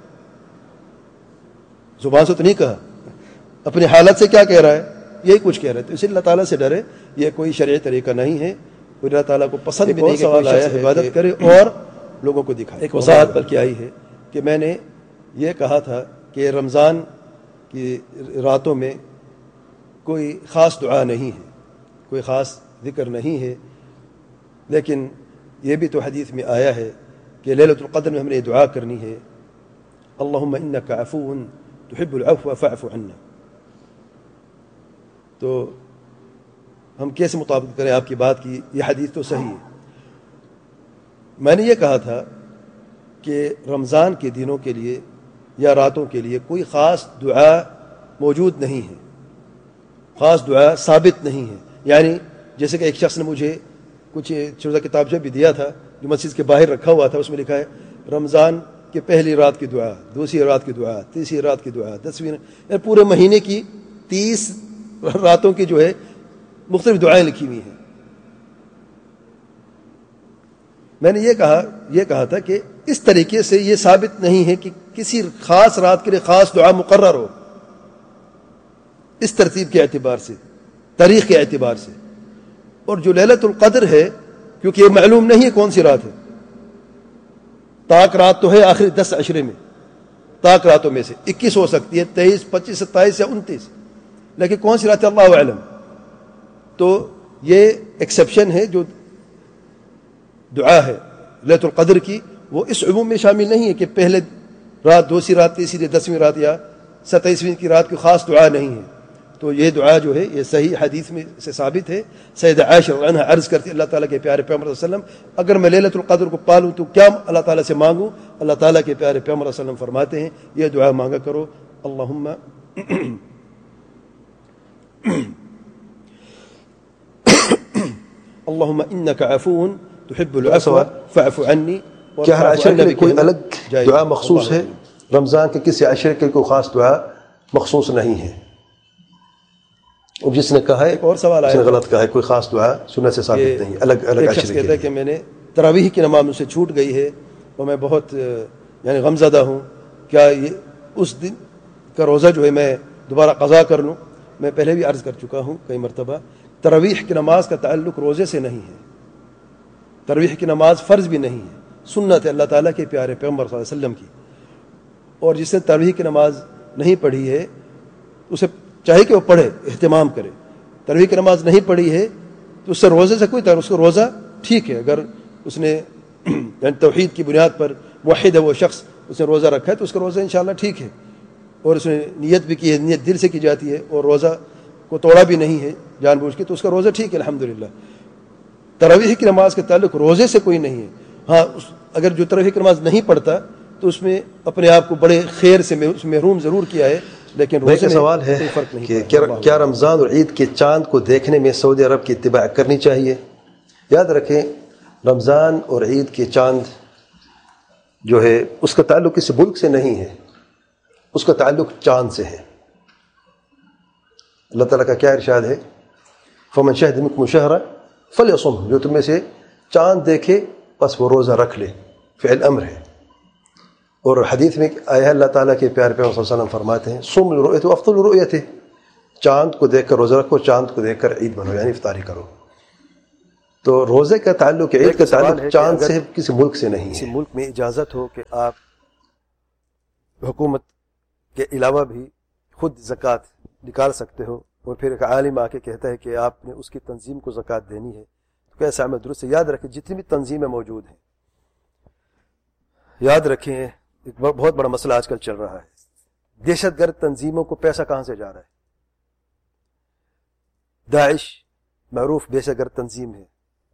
زبان سے تو نہیں کہا، اپنی حالت سے کیا کہہ رہا ہے؟ یہی کچھ کہہ رہے تھے. اسی لیے اللہ تعالیٰ سے ڈرے. یہ کوئی شرعی طریقہ نہیں ہے، کوئی اللہ تعالیٰ کو پسند بھی نہیں کہ کوئی شخص عبادت کرے اور لوگوں کو دکھائے. ایک وضاحت بلکہ آئی ہے کہ میں نے یہ کہا تھا کہ رمضان کی راتوں میں کوئی خاص دعا نہیں ہے، کوئی خاص ذکر نہیں ہے، لیکن یہ بھی تو حدیث میں آیا ہے کہ لیلۃ القدر میں ہم نے دعا کرنی ہے، اللہم انک عفو تحب العفو فاعف عنا. تو ہم کیسے مطابقت کریں آپ کی بات کی؟ یہ حدیث تو صحیح ہے. میں نے یہ کہا تھا کہ رمضان کے دنوں کے لیے یا راتوں کے لیے کوئی خاص دعا موجود نہیں ہے، خاص دعا ثابت نہیں ہے. یعنی جیسے کہ ایک شخص نے مجھے کچھ چھوٹا کتابچہ بھی دیا تھا جو مسجد کے باہر رکھا ہوا تھا، اس میں لکھا ہے رمضان کے پہلی رات کی دعا، دوسری رات کی دعا، تیسری رات کی دعا، 10ویں، یعنی پورے مہینے کی 30 راتوں کی جو ہے مختلف دعائیں لکھی ہوئی ہیں. میں نے یہ کہا تھا کہ اس طریقے سے یہ ثابت نہیں ہے کہ کسی خاص رات کے لیے خاص دعا مقرر ہو، اس ترتیب کے اعتبار سے، تاریخ کے اعتبار سے. اور جو لیلۃ القدر ہے، کیونکہ یہ معلوم نہیں ہے کون سی رات ہے، طاق رات تو ہے آخری 10 عشرے میں، طاق راتوں میں سے 21 ہو سکتی ہے، 23، 25، 27 یا 29، لیکن کون سی رات ہے اللہ اعلم. تو یہ ایکسیپشن ہے جو دعا ہے لیلۃ القدر کی، وہ اس عموم میں شامل نہیں ہے کہ پہلے رات، دوسری رات، تیسری، 10ویں رات یا 27ویں کی رات کی خاص دعا نہیں ہے. تو یہ دعا جو ہے یہ صحیح حدیث میں سے ثابت ہے. سیدہ عائشہ رضی اللہ عنہا عرض کرتی اللہ تعالیٰ کے پیارے پیغمبر صلی اللہ علیہ وسلم اگر میں لیلۃ القدر کو پالوں تو کیا اللہ تعالیٰ سے مانگوں؟ اللہ تعالیٰ کے پیارے پیغمبر صلی اللہ علیہ وسلم فرماتے ہیں یہ دعا مانگا کرو، اللہم اللہم انک عفو تحب العفو فاعف عنی. کیا ہر عشرے کے لیے کوئی الگ دعا مخصوص ہے؟ رمضان کے کسی عشرے کے کوئی خاص دعا مخصوص نہیں ہے. جس نے کہا ہے ایک اور سوال آیا، غلط کہا ہے، کوئی خاص دعا سنت سے ثابت نہیں، الگ الگ عشرے کہتا ہے کہ میں نے تراویح کی نماز مجھ سے چھوٹ گئی ہے اور میں بہت یعنی غمزدہ ہوں، کیا یہ اس دن کا روزہ جو ہے میں دوبارہ قضا کر لوں؟ میں پہلے بھی عرض کر چکا ہوں کئی مرتبہ، تراویح کی نماز کا تعلق روزے سے نہیں ہے. تراویح کی نماز فرض بھی نہیں ہے، سنت ہے اللہ تعالیٰ کے پیارے پیغمبر صلی اللہ علیہ وسلم کی. اور جس نے تراویح کی نماز نہیں پڑھی ہے اسے چاہیے کہ وہ پڑھے، اہتمام کرے. تراویح کی نماز نہیں پڑھی ہے تو اس سے روزے سے کوئی تعلق، اس کا روزہ ٹھیک ہے. اگر اس نے یعنی توحید کی بنیاد پر موحد ہے وہ شخص، اس نے روزہ رکھا ہے تو اس کا روزہ انشاءاللہ ٹھیک ہے، اور اس نے نیت بھی کی ہے، نیت دل سے کی جاتی ہے اور روزہ کو توڑا بھی نہیں ہے جان بوجھ کے، تو اس کا روزہ ٹھیک ہے الحمدللہ. تراویح کی نماز کا تعلق روزے سے کوئی نہیں ہے. ہاں اگر جو تراویح کی نماز نہیں پڑھتا تو اس میں اپنے آپ کو بڑے خیر سے محروم ضرور کیا ہے، لیکن روزے میں سوال ہے کہ کیا رمضان اور عید کے چاند کو دیکھنے میں سعودی عرب کی اتباع کرنی چاہیے؟ یاد رکھیں رمضان اور عید کے چاند جو ہے اس کا تعلق کسی ملک سے نہیں ہے، اس کا تعلق چاند سے ہے. اللہ تعالیٰ کا کیا ارشاد ہے؟ فمن شہد منکم الشہر فلیصمہ، جو تم میں سے چاند دیکھے بس وہ روزہ رکھ لے، فعل امر ہے. اور حدیث میں آیا ہے اللہ تعالیٰ کے پیارے پیغمبر صلی اللہ علیہ وسلم فرماتے ہیں صوم لرؤیت افضل رؤیت، چاند کو دیکھ کر روزہ رکھو، چاند کو دیکھ کر عید مناؤ یعنی افطاری کرو. تو روزے کا تعلق عید کا تعلق چاند سے کسی ملک سے نہیں ہے. کسی ملک میں اجازت ہو کہ آپ حکومت کے علاوہ بھی خود زکوٰۃ نکال سکتے ہو، اور پھر ایک عالم آ کے کہتا ہے کہ آپ نے اس کی تنظیم کو زکوٰۃ دینی ہے، تو کیسا ہمیں درست سے یاد رکھیں جتنی بھی تنظیمیں موجود ہیں، یاد رکھیں ایک بہت بڑا مسئلہ آج کل چل رہا ہے، دہشت گرد تنظیموں کو پیسہ کہاں سے جا رہا ہے؟ داعش معروف دہشت گرد تنظیم ہے،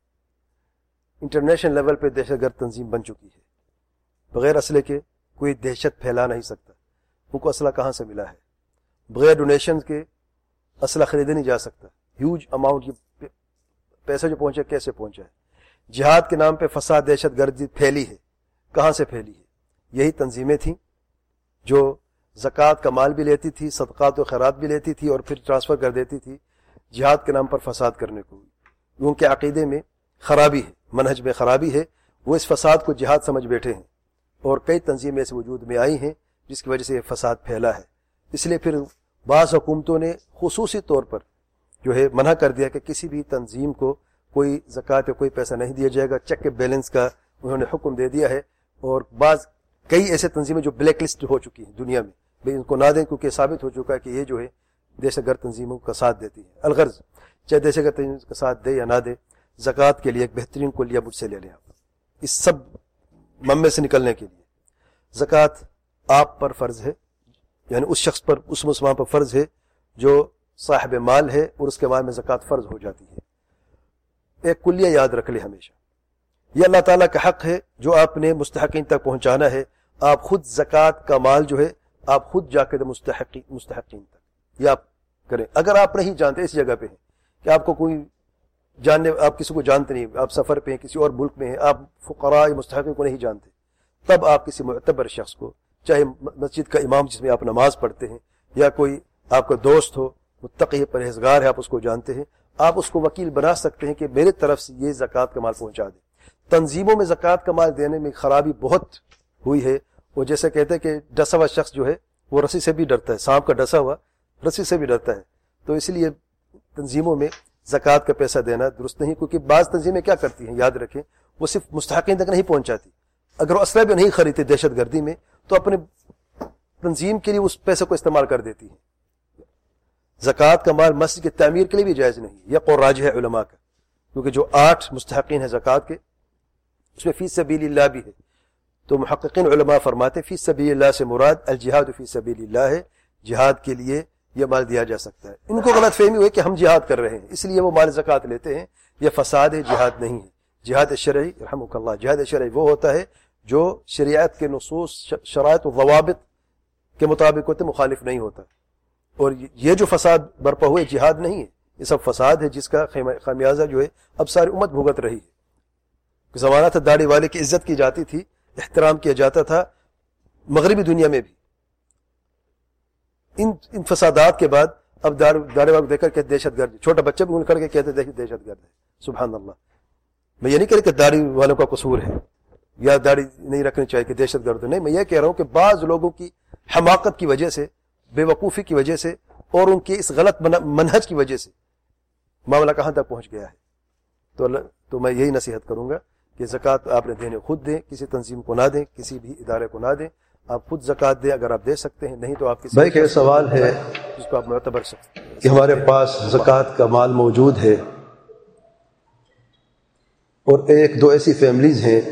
انٹرنیشنل لیول پہ دہشت گرد تنظیم بن چکی ہے، بغیر اسلحے کے کوئی دہشت پھیلا نہیں سکتا. ان کو اسلحہ کہاں سے ملا ہے؟ بغیر ڈونیشن کے اسلحہ خریدا نہیں جا سکتا. ہیوج اماؤنٹ یہ پیسہ جو پہنچا کیسے پہنچا ہے؟ جہاد کے نام پہ فساد دہشت گردی پھیلی ہے، کہاں سے پھیلی ہے؟ یہی تنظیمیں تھیں جو زکوٰۃ کا مال بھی لیتی تھی، صدقات و خیرات بھی لیتی تھی، اور پھر ٹرانسفر کر دیتی تھی جہاد کے نام پر فساد کرنے کو. ان کے عقیدے میں خرابی ہے، منہج میں خرابی ہے، وہ اس فساد کو جہاد سمجھ بیٹھے ہیں، اور کئی تنظیمیں ایسے وجود میں آئی ہیں جس کی وجہ سے یہ فساد پھیلا ہے. اس لیے پھر بعض حکومتوں نے خصوصی طور پر جو ہے منع کر دیا کہ کسی بھی تنظیم کو کوئی زکوٰۃ یا کوئی پیسہ نہیں دیا جائے گا، چیک بیلنس کا انہوں نے حکم دے دیا ہے. اور کئی ایسے تنظیمیں جو بلیک لسٹ ہو چکی ہیں دنیا میں، بھئی ان کو نہ دیں کیونکہ ثابت ہو چکا ہے کہ یہ جو ہے دہشت گرد تنظیموں کا ساتھ دیتی ہے. الغرض چاہے دہشت گرد تنظیم کا ساتھ دے یا نہ دے، زکوٰۃ کے لیے ایک بہترین کلیہ مجھ سے لے لیں آپ اس سب ممے سے نکلنے کے لیے. زکوٰۃ آپ پر فرض ہے، یعنی اس شخص پر، اس مسلمان پر فرض ہے جو صاحب مال ہے اور اس کے مال میں زکوٰۃ فرض ہو جاتی ہے. ایک کلیہ یاد رکھ لے ہمیشہ، یہ اللہ تعالیٰ کا حق ہے جو آپ نے مستحقین تک پہنچانا ہے. آپ خود زکوٰۃ کا مال جو ہے آپ خود جا کے مستحقین تک یہ آپ کریں. اگر آپ نہیں جانتے، اس جگہ پہ ہیں کہ آپ کو کوئی آپ کسی کو جانتے نہیں، آپ سفر پہ ہیں، کسی اور ملک میں ہیں، آپ فقراء مستحقین کو نہیں جانتے، تب آپ کسی معتبر شخص کو، چاہے مسجد کا امام جس میں آپ نماز پڑھتے ہیں، یا کوئی آپ کا دوست ہو، متقی پرہیزگار ہے، آپ اس کو جانتے ہیں، آپ اس کو وکیل بنا سکتے ہیں کہ میرے طرف سے یہ زکوٰۃ کا مال پہنچا دیں. تنظیموں میں زکوٰۃ کا مال دینے میں خرابی بہت ہوئی ہے. وہ جیسے کہتے ہیں کہ ڈسا ہوا شخص جو ہے وہ رسی سے بھی ڈرتا ہے، سانپ کا ڈسا ہوا رسی سے بھی ڈرتا ہے. تو اس لیے تنظیموں میں زکوٰۃ کا پیسہ دینا درست نہیں، کیونکہ بعض تنظیمیں کیا کرتی ہیں یاد رکھیں، وہ صرف مستحقین تک نہیں پہنچاتی. اگر وہ اسلحہ بھی نہیں خریدتے دہشت گردی میں تو اپنے تنظیم کے لیے اس پیسے کو استعمال کر دیتی ہے. زکوٰۃ کا مال مسجد کی تعمیر کے لیے بھی جائز نہیں، یہ قول راجح ہے علماء کا، کیونکہ جو 8 مستحقین ہیں زکوٰۃ کے اس میں فی سبیل اللہ بھی ہے. تو محققین علماء فرماتے ہیں فی سبیل اللہ سے مراد الجہاد فی سبیل اللہ ہے، جہاد کے لیے یہ مال دیا جا سکتا ہے. ان کو غلط فہمی ہوئی کہ ہم جہاد کر رہے ہیں اس لیے وہ مال زکوٰۃ لیتے ہیں، یہ فساد ہے، جہاد نہیں ہے. جہاد شرعی رحمک اللہ، جہاد شرعی وہ ہوتا ہے جو شریعت کے نصوص، شرائط و ضوابط کے مطابق ہوتے، مخالف نہیں ہوتا. اور یہ جو فساد برپا ہوئے جہاد نہیں ہے، یہ سب فساد ہے جس کا خمیازہ جو ہے اب ساری امت بھگت رہی ہے. زمانہ تھا داڑھی والے کی عزت کی جاتی تھی، احترام کیا جاتا تھا مغربی دنیا میں بھی. ان فسادات کے بعد اب داڑھی والے دیکھ کر کہتے دہشت گرد، چھوٹا بچہ بھی ان کر کے کہتے دہشت گرد ہے. سبحان اللہ. میں یہ نہیں کہہ رہا کہ داڑھی والوں کا قصور ہے یا داڑھی نہیں رکھنی چاہیے کہ دہشت گرد نہیں، میں یہ کہہ رہا ہوں کہ بعض لوگوں کی حماقت کی وجہ سے، بے وقوفی کی وجہ سے، اور ان کے اس غلط منہج کی وجہ سے معاملہ کہاں تک پہنچ گیا ہے. تو میں یہی نصیحت کروں گا کہ زکوٰۃ آپ نے دینے خود دیں، کسی تنظیم کو نہ دیں، کسی بھی ادارے کو نہ دیں. آپ خود زکوٰۃ دیں اگر آپ دے سکتے ہیں، نہیں تو آپ کسی بھائی کا سوال ہے جس کو آپ معتبر سکتے کہ ہمارے پاس زکوٰۃ کا مال موجود ہے اور 1-2 ایسی فیملیز ہیں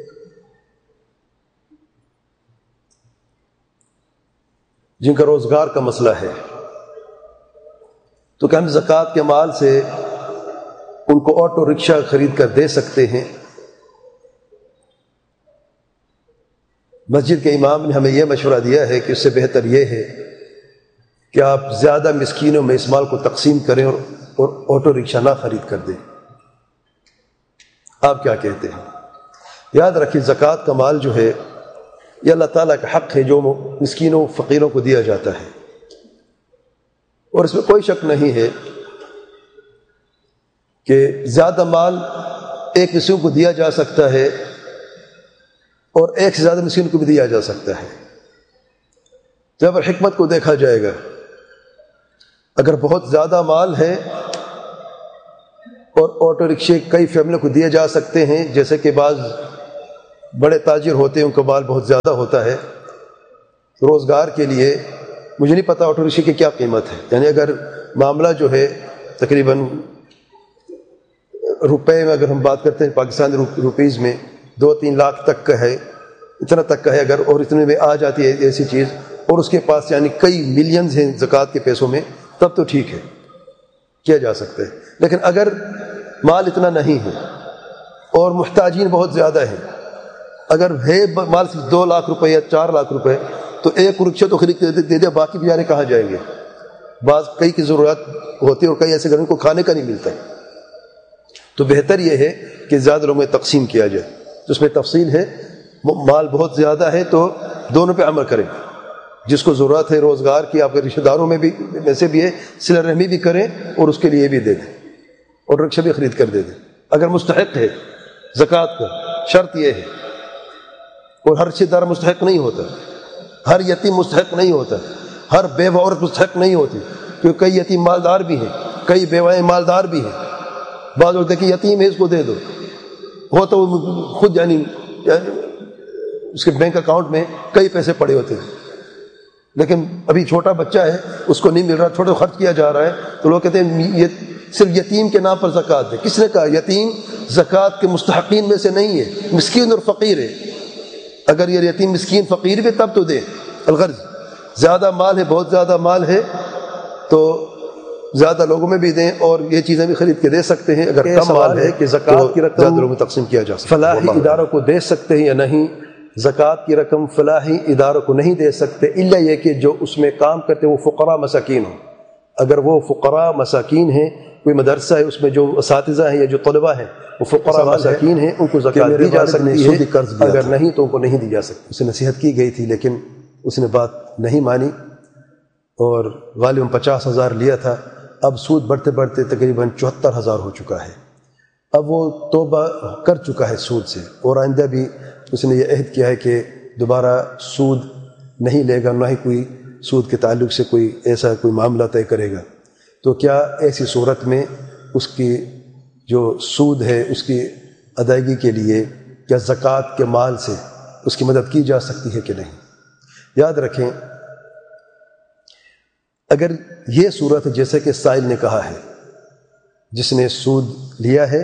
جن کا روزگار کا مسئلہ ہے، تو کیا ہم زکوٰۃ کے مال سے ان کو آٹو رکشہ خرید کر دے سکتے ہیں؟ مسجد کے امام نے ہمیں یہ مشورہ دیا ہے کہ اس سے بہتر یہ ہے کہ آپ زیادہ مسکینوں میں اس مال کو تقسیم کریں اور آٹو رکشہ نہ خرید کر دیں. آپ کیا کہتے ہیں؟ یاد رکھیں زکوٰۃ کا مال جو ہے یہ اللہ تعالیٰ کا حق ہے جو مسکینوں فقیروں کو دیا جاتا ہے، اور اس میں کوئی شک نہیں ہے کہ زیادہ مال ایک مسکین کو دیا جا سکتا ہے اور ایک سے زیادہ مسکین کو بھی دیا جا سکتا ہے. جب حکمت کو دیکھا جائے گا، اگر بہت زیادہ مال ہے اور آٹو رکشے کئی فیملیوں کو دیے جا سکتے ہیں، جیسے کہ بعض بڑے تاجر ہوتے ہیں ان کا مال بہت زیادہ ہوتا ہے، روزگار کے لیے مجھے نہیں پتا آٹو رکشے کی کیا قیمت ہے، یعنی اگر معاملہ جو ہے تقریباً روپے میں اگر ہم بات کرتے ہیں پاکستانی روپیز میں 2-3 لاکھ تک کا ہے، اتنا تک کا ہے اگر، اور اتنے میں آ جاتی ہے ایسی چیز، اور اس کے پاس یعنی کئی ملینز ہیں زکوٰۃ کے پیسوں میں، تب تو ٹھیک ہے کیا جا سکتا ہے. لیکن اگر مال اتنا نہیں ہے اور محتاجین بہت زیادہ ہیں، اگر ہے مال صرف 2 لاکھ روپے یا 4 لاکھ روپے تو ایک رکشہ تو خرید کے دے دیا، باقی بیچارے کہاں جائیں گے؟ بعض کئی کی ضرورت ہوتی ہے اور کئی ایسے گھروں کو کھانے کا نہیں ملتا ہے. تو بہتر یہ ہے کہ زیادہ لوگوں میں تقسیم کیا جائے. تو اس میں تفصیل ہے، مال بہت زیادہ ہے تو دونوں پہ عمل کریں، جس کو ضرورت ہے روزگار کی آپ کے رشتہ داروں میں بھی ویسے بھی ہے، صلہ رحمی بھی کریں اور اس کے لیے بھی دے دیں اور رکشہ بھی خرید کر دے دیں. اگر مستحق ہے زکوٰۃ کا، شرط یہ ہے، اور ہر رشتہ دار مستحق نہیں ہوتا، ہر یتیم مستحق نہیں ہوتا، ہر بیوہ عورت مستحق نہیں ہوتی، کیونکہ کئی یتیم مالدار بھی ہیں، کئی بیوائیں مالدار بھی ہیں. بعض لوگ دیکھیں یتیم ہے اس کو دے دو، ہو تو خود یعنی اس کے بینک اکاؤنٹ میں کئی پیسے پڑے ہوتے ہیں، لیکن ابھی چھوٹا بچہ ہے اس کو نہیں مل رہا، چھوٹا خرچ کیا جا رہا ہے، تو لوگ کہتے ہیں یہ صرف یتیم کے نام پر زکوٰۃ دے. کس نے کہا یتیم زکوٰۃ کے مستحقین میں سے نہیں ہے، مسکین اور فقیر ہے. اگر یہ یتیم مسکین فقیر بھی تب تو دے. الغرض زیادہ مال ہے، بہت زیادہ مال ہے تو زیادہ لوگوں میں بھی دیں اور یہ چیزیں بھی خرید کے دے سکتے ہیں. اگر کم مال ہے کہ زکوٰۃ کی رقم زیادہ لوگوں میں تقسیم کیا جا سکتا ہے. فلاحی اداروں کو دے سکتے ہیں یا نہیں؟ زکوٰۃ کی رقم فلاحی اداروں کو نہیں دے سکتے، الا یہ کہ جو اس میں کام کرتے وہ فقراء مساکین ہوں. اگر وہ فقراء مساکین ہیں، کوئی مدرسہ ہے اس میں جو اساتذہ ہیں یا جو طلباء ہیں وہ فقراء مساکین ہیں، ان کو زکوٰۃ دی جا سکتی ہے، اگر نہیں تو ان کو نہیں دی جا سکتی. اسے نصیحت کی گئی تھی لیکن اس نے بات نہیں مانی اور غالباً 50,000 لیا تھا. اب سود بڑھتے بڑھتے تقریباً 74,000 ہو چکا ہے. اب وہ توبہ کر چکا ہے سود سے، اور آئندہ بھی اس نے یہ عہد کیا ہے کہ دوبارہ سود نہیں لے گا، نہ ہی کوئی سود کے تعلق سے کوئی ایسا کوئی معاملہ طے کرے گا. تو کیا ایسی صورت میں اس کی جو سود ہے اس کی ادائیگی کے لیے کیا زکوٰۃ کے مال سے اس کی مدد کی جا سکتی ہے کہ نہیں؟ یاد رکھیں اگر یہ صورت جیسے کہ سائل نے کہا ہے، جس نے سود لیا ہے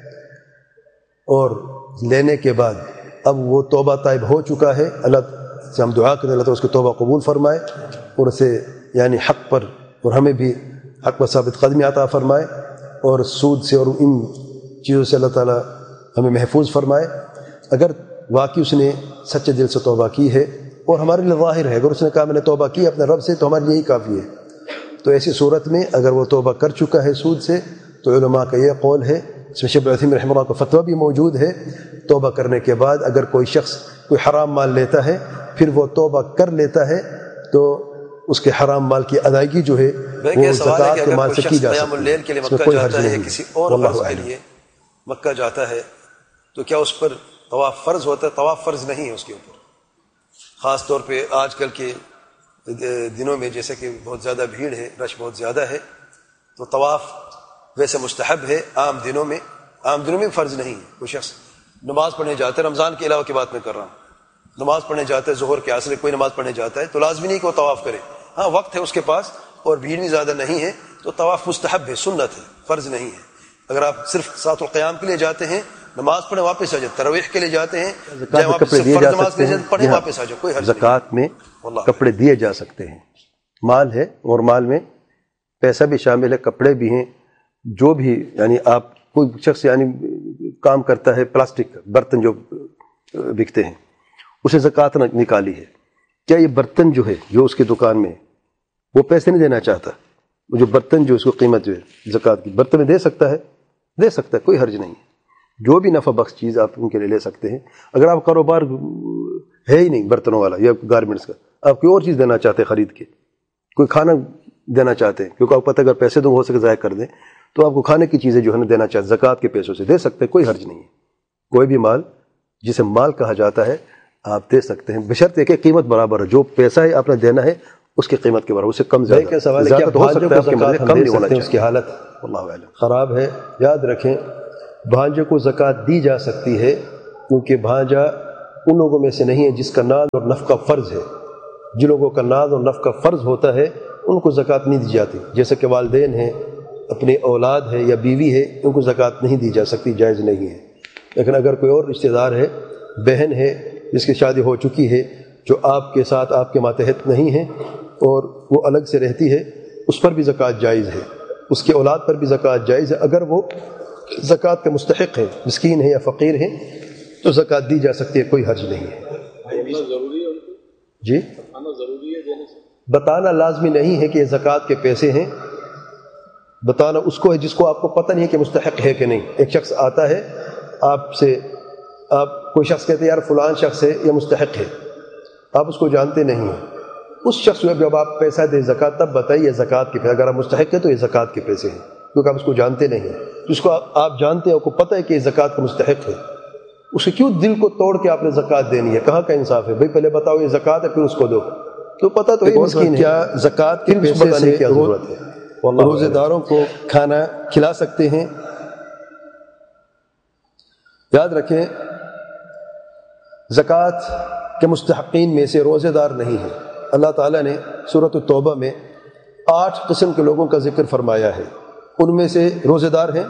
اور لینے کے بعد اب وہ توبہ طائب ہو چکا ہے، اللہ سے ہم دعا کریں اللہ تعالیٰ اس کی توبہ قبول فرمائے اور اسے یعنی حق پر اور ہمیں بھی حق پر ثابت قدمی عطا فرمائے اور سود سے اور ان چیزوں سے اللہ تعالیٰ ہمیں محفوظ فرمائے. اگر واقعی اس نے سچے دل سے توبہ کی ہے اور ہمارے لیے ظاہر ہے، اگر اس نے کہا میں نے توبہ کی اپنے رب سے تو ہمارے لیے ہی کافی ہے. تو ایسی صورت میں اگر وہ توبہ کر چکا ہے سود سے تو علماء کا یہ قول ہے، اس میں شیخ ابن عثیمین رحمہ اللہ کا فتویٰ بھی موجود ہے، توبہ کرنے کے بعد اگر کوئی شخص کوئی حرام مال لیتا ہے پھر وہ توبہ کر لیتا ہے تو اس کے حرام مال کی ادائیگی جو ہے وہ زکوٰۃ کے مال سے کی جا سکتی ہے. اس میں کوئی حرج نہیں. کسی اور غرض کے لیے مکہ جاتا ہے تو کیا اس پر طواف فرض ہوتا ہے؟ طواف فرض نہیں ہے اس کے اوپر، خاص طور پہ آج کل کے دنوں میں جیسے کہ بہت زیادہ بھیڑ ہے، رش بہت زیادہ ہے، تو طواف ویسے مستحب ہے. عام دنوں میں فرض نہیں ہے. کوئی شخص نماز پڑھنے جاتا ہے، رمضان کے علاوہ کی بات میں کر رہا ہوں، نماز پڑھنے جاتا ہے ظہر کے عصر کوئی نماز پڑھنے جاتا ہے تو لازمی نہیں کہ وہ طواف کرے. ہاں وقت ہے اس کے پاس اور بھیڑ بھی زیادہ نہیں ہے تو طواف مستحب ہے، سنت ہے، فرض نہیں ہے. اگر آپ صرف ساعۃ القیام کے لیے جاتے ہیں نماز پڑھیں واپس آ جائیں، تراویح کے لیے جاتے ہیں پڑھیں واپس آ جائیں، کوئی حرج نہیں. زکوٰۃ میں کپڑے دیے جا سکتے ہیں، مال ہے اور مال میں پیسہ بھی شامل ہے، کپڑے بھی ہیں. جو بھی یعنی آپ کوئی شخص یعنی کام کرتا ہے، پلاسٹک برتن جو بکتے ہیں اسے زکوٰۃ نکالی ہے، کیا یہ برتن جو ہے جو اس کی دکان میں وہ پیسے نہیں دینا چاہتا، وہ جو برتن جو اس کو قیمت جو ہے زکوٰۃ کی برتن میں دے سکتا ہے، کوئی حرج نہیں ہے. جو بھی نفع بخش چیز آپ ان کے لیے لے سکتے ہیں. اگر آپ کاروبار ہے ہی نہیں برتنوں والا یا گارمنٹس کا، آپ کوئی اور چیز دینا چاہتے ہیں خرید کے، کوئی کھانا دینا چاہتے ہیں، کیونکہ آپ پتہ اگر پیسے دوں ہو سکے ضائع کر دیں تو آپ کو کھانے کی چیزیں جو ہے نا دینا چاہتے زکوٰۃ کے پیسوں سے دے سکتے ہیں، کوئی حرج نہیں ہے. کوئی بھی مال جسے مال کہا جاتا ہے آپ دے سکتے ہیں، بشرطے کہ قیمت برابر ہے. جو پیسہ ہے آپ نے دینا ہے اس کی قیمت کے برابر، اس سے کم زیادہ. سوال ہے کیا ہو سکتا ہے کم نہیں ہونا چاہیے. اس کی حالت واللہ اعلم۔ خراب ہے۔ یاد رکھیں بھانجے کو زکوٰۃ دی جا سکتی ہے کیونکہ بھانجا ان لوگوں میں سے نہیں ہے جس کا ناز اور نفقہ فرض ہے۔ جن لوگوں کا ناز اور نفقہ فرض ہوتا ہے ان کو زکوٰۃ نہیں دی جاتی، جیسے کہ والدین ہیں، اپنی اولاد ہے یا بیوی ہے، ان کو زکوٰۃ نہیں دی جا سکتی، جائز نہیں ہے۔ لیکن اگر کوئی اور رشتہ دار ہے، بہن ہے جس کی شادی ہو چکی ہے، جو آپ کے ساتھ آپ کے ماتحت نہیں ہے اور وہ الگ سے رہتی ہے، اس پر بھی زکوٰۃ جائز ہے، اس کی اولاد پر بھی زکوٰۃ جائز ہے۔ اگر وہ زکوٰۃ کا مستحق ہے، مسکین ہے یا فقیر ہے، تو زکوٰۃ دی جا سکتی ہے، کوئی حرج نہیں ہے۔ جی بتانا لازمی نہیں ہے کہ یہ زکوٰۃ کے پیسے ہیں، بتانا اس کو ہے جس کو آپ کو پتہ نہیں ہے کہ مستحق ہے کہ نہیں۔ ایک شخص آتا ہے آپ سے، آپ کوئی شخص کہتے ہیں یار فلان شخص ہے یہ مستحق ہے، آپ اس کو جانتے نہیں ہیں، اس شخص کو جب آپ پیسہ دیں زکوٰۃ تب بتائیے یہ زکوٰۃ کے پیسے، اگر آپ مستحق ہے تو یہ زکوٰۃ کے پیسے ہیں، کیونکہ آپ اس کو جانتے نہیں ہیں۔ جس کو آپ جانتے ہیں، آپ کو پتہ ہے کہ یہ زکوٰۃ کا مستحق ہے، اسے کیوں دل کو توڑ کے آپ نے زکوٰۃ دینی ہے؟ کہاں کا انصاف ہے؟ بھائی پہلے بتاؤ یہ زکوٰۃ ہے پھر اس کو دو، تو پتہ تو مسکین ہے۔ کیا زکوٰۃ کے پیسے سے کیا ضرورت ہے؟ روزے داروں کو کھانا کھلا سکتے ہیں؟ یاد رکھیں زکوٰۃ کے مستحقین میں سے روزے دار نہیں ہیں۔ اللہ تعالیٰ نے سورۃ التوبہ میں 8 قسم کے لوگوں کا ذکر فرمایا ہے، ان میں سے روزے دار ہیں،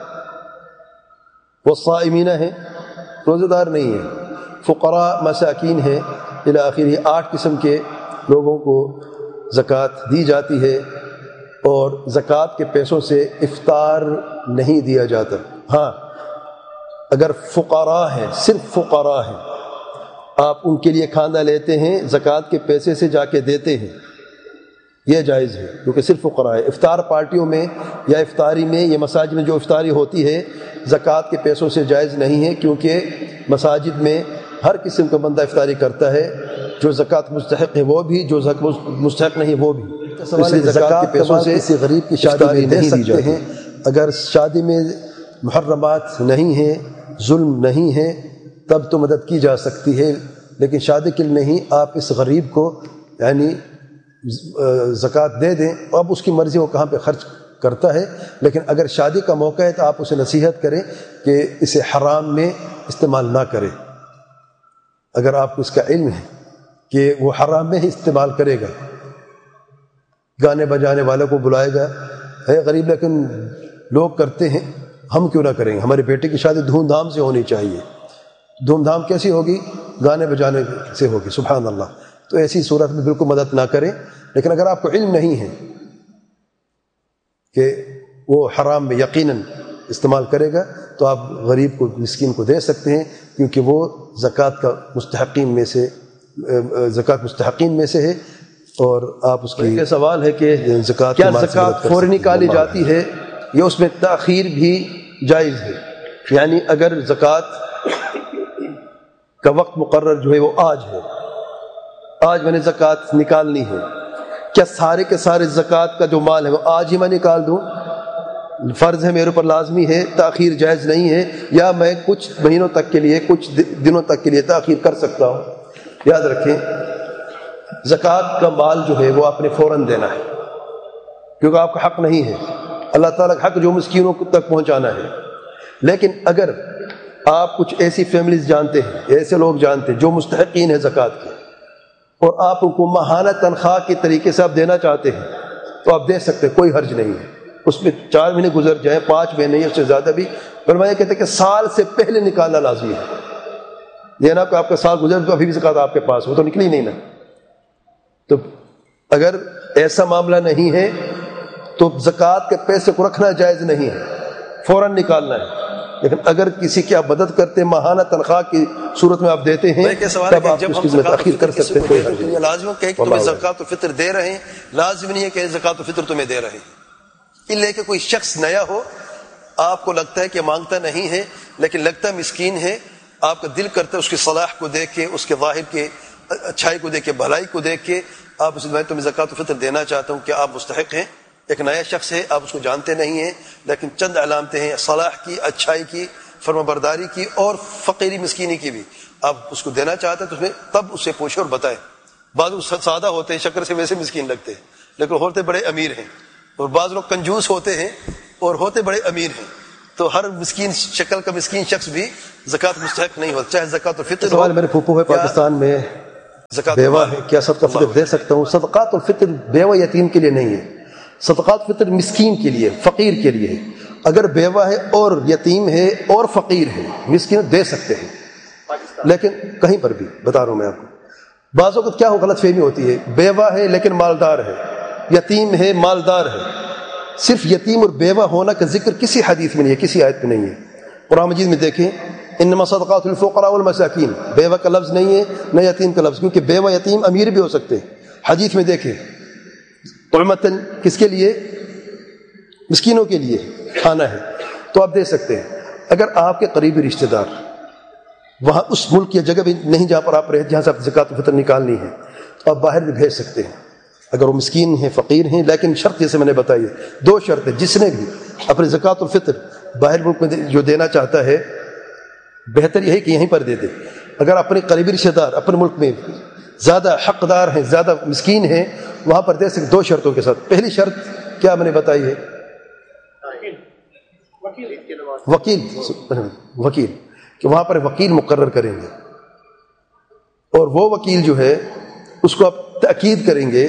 والصائمین ہیں، روزے دار نہیں ہیں، فقراء مساکین ہیں، الی آخر 8 قسم کے لوگوں کو زکوٰۃ دی جاتی ہے۔ اور زکوٰۃ کے پیسوں سے افطار نہیں دیا جاتا۔ ہاں اگر فقراء ہیں، صرف فقراء ہیں، آپ ان کے لیے کھانا لیتے ہیں، زکوٰۃ کے پیسے سے جا کے دیتے ہیں، یہ جائز ہے کیونکہ صرف فقراء ہے۔ افطار پارٹیوں میں یا افطاری میں یا مساجد میں جو افطاری ہوتی ہے زکوٰۃ کے پیسوں سے جائز نہیں ہے، کیونکہ مساجد میں ہر قسم کا بندہ افطاری کرتا ہے، جو زکوٰۃ مستحق ہے وہ بھی، جو مستحق نہیں وہ بھی۔ اس لیے زکوٰۃ کے پیسوں سے کسی غریب کی شادی میں دے سکتے ہیں۔ اگر شادی میں محرمات نہیں ہیں، ظلم نہیں ہے، تب تو مدد کی جا سکتی ہے، لیکن شادی کے لیے نہیں۔ آپ اس غریب کو یعنی زکوٰۃ دے دیں، اب اس کی مرضی وہ کہاں پہ خرچ کرتا ہے، لیکن اگر شادی کا موقع ہے تو آپ اسے نصیحت کریں کہ اسے حرام میں استعمال نہ کرے۔ اگر آپ کو اس کا علم ہے کہ وہ حرام میں ہی استعمال کرے گا، گانے بجانے والوں کو بلائے گا، ہے غریب لیکن لوگ کرتے ہیں، ہم کیوں نہ کریں گے؟ ہمارے بیٹے کی شادی دھوم دھام سے ہونی چاہیے۔ دھوم دھام کیسی ہوگی؟ گانے بجانے سے ہوگی، سبحان اللہ۔ تو ایسی صورت میں بالکل مدد نہ کریں، لیکن اگر آپ کو علم نہیں ہے کہ وہ حرام میں یقیناً استعمال کرے گا تو آپ غریب کو، مسکین کو دے سکتے ہیں، کیونکہ وہ زکوٰۃ کا مستحقین میں سے، زکوٰۃ مستحقین میں سے ہے۔ اور آپ اس کی سوال ہے کہ زکوٰۃ کیا زکوٰۃ فوری نکالی جاتی ہے یا اس میں تاخیر بھی جائز ہے؟ یعنی اگر زکوٰۃ کا وقت مقرر جو ہے وہ آج ہے، آج میں نے زکوٰۃ نکالنی ہے، کیا سارے کے سارے زکوٰۃ کا جو مال ہے وہ آج ہی میں نکال دوں؟ فرض ہے میرے اوپر، لازمی ہے، تاخیر جائز نہیں ہے، یا میں کچھ مہینوں تک کے لیے، کچھ دنوں تک کے لیے تاخیر کر سکتا ہوں؟ یاد رکھیں زکوٰۃ کا مال جو ہے وہ آپ نے فوراً دینا ہے، کیونکہ آپ کا حق نہیں ہے، اللہ تعالیٰ کا حق جو مسکینوں تک پہنچانا ہے۔ لیکن اگر آپ کچھ ایسی فیملیز جانتے ہیں، ایسے لوگ جانتے ہیں جو مستحقین ہیں زکوٰۃ کے، اور آپ ان کو ماہانہ تنخواہ کے طریقے سے آپ دینا چاہتے ہیں تو آپ دے سکتے ہیں، کوئی حرج نہیں ہے۔ اس میں 4 مہینے گزر جائیں، 5 مہینے یا اس سے زیادہ بھی، علماء کہتے ہیں کہ سال سے پہلے نکالنا لازمی ہے۔ دینا کہ آپ کا سال گزر تو ابھی بھی زکوٰۃ آپ کے پاس، وہ تو نکلی نہیں نا۔ تو اگر ایسا معاملہ نہیں ہے تو زکوٰۃ کے پیسے کو رکھنا جائز نہیں ہے، فوراً نکالنا ہے۔ لیکن اگر کسی کی آپ مدد کرتے ہیں، ماہانہ تنخواہ کی صورت میں آپ دیتے ہیں، تب آپ اس کی تاخیر کر سکتے ہیں، کوئی حرج نہیں۔ لازم کہ تمہیں زکوٰۃ الفطر دے رہے ہیں، لازم نہیں ہے کہ زکوٰۃ الفطر تمہیں دے رہے ہیں، الا کہ کوئی شخص نیا ہو، آپ کو لگتا ہے کہ مانگتا نہیں ہے لیکن لگتا مسکین ہے، آپ کا دل کرتا ہے اس کی صلاح کو دیکھ کے، اس کے ظاہر کے اچھائی کو دیکھ کے، بھلائی کو دیکھ کے آپ اسے میں تمہیں زکوٰۃ الفطر دینا چاہتا ہوں، کہ آپ مستحق ہیں۔ ایک نیا شخص ہے، آپ اس کو جانتے نہیں ہیں، لیکن چند علامتیں ہیں صلاح کی، اچھائی کی، فرمانبرداری کی اور فقیری مسکینی کی بھی، آپ اس کو دینا چاہتے ہیں تو اس میں تب اس سے پوچھیں اور بتائیں۔ بعض لوگ سادہ ہوتے ہیں، شکر سے ویسے مسکین لگتے ہیں، لیکن ہوتے بڑے امیر ہیں، اور بعض لوگ کنجوس ہوتے ہیں، اور ہوتے بڑے امیر ہیں، تو ہر مسکین شکل کا مسکین شخص بھی زکوٰۃ مستحق نہیں ہوتا، چاہے زکوٰۃ الفطر سوال میرے پھوپھو ہے پاکستان میں زکوٰۃ بیوہ ہے، کیا صدقہ فطر دے سکتا ہوں؟ صدقات الفطر بیوہ یتیم کے لیے نہیں ہے، صدقات فطر مسکین کے لیے، فقیر کے لیے ہے۔ اگر بیوہ ہے اور یتیم ہے اور فقیر ہے، مسکین دے سکتے ہیں، لیکن کہیں پر بھی بتا رہا ہوں میں آپ کو، بعض اوقات کیا ہو غلط فہمی ہوتی ہے، بیوہ ہے لیکن مالدار ہے، یتیم ہے مالدار ہے، صرف یتیم اور بیوہ ہونا کا ذکر کسی حدیث میں نہیں ہے، کسی آیت میں نہیں ہے۔ قرآن مجید میں دیکھیں انما صدقات الفقراء والمساکین، بیوہ کا لفظ نہیں ہے نہ یتیم کا لفظ، کیونکہ بیوہ یتیم امیر بھی ہو سکتے ہیں۔ حدیث میں دیکھیں طعمتاً کس کے لیے؟ مسکینوں کے لیے کھانا ہے، تو آپ دے سکتے ہیں۔ اگر آپ کے قریبی رشتہ دار وہاں اس ملک یا جگہ بھی نہیں جہاں پر آپ رہتے، جہاں سے آپ زکوٰۃ الفطر نکالنی ہے، تو آپ باہر بھی بھیج سکتے ہیں اگر وہ مسکین ہیں فقیر ہیں، لیکن شرط جیسے میں نے بتائی ہے، 2 شرط ہے۔ جس نے بھی اپنے زکوٰۃ الفطر باہر ملک میں جو دینا چاہتا ہے، بہتر یہی کہ یہیں پر دے دے۔ اگر اپنے قریبی رشتہ دار اپنے ملک میں زیادہ حقدار ہیں، زیادہ مسکین ہیں، وہاں پر دے سکتے 2 شرطوں کے ساتھ۔ پہلی شرط کیا میں نے بتائی ہے؟ وکیل کہ وہاں پر وکیل مقرر کریں گے، اور وہ وکیل جو ہے اس کو آپ تاکید کریں گے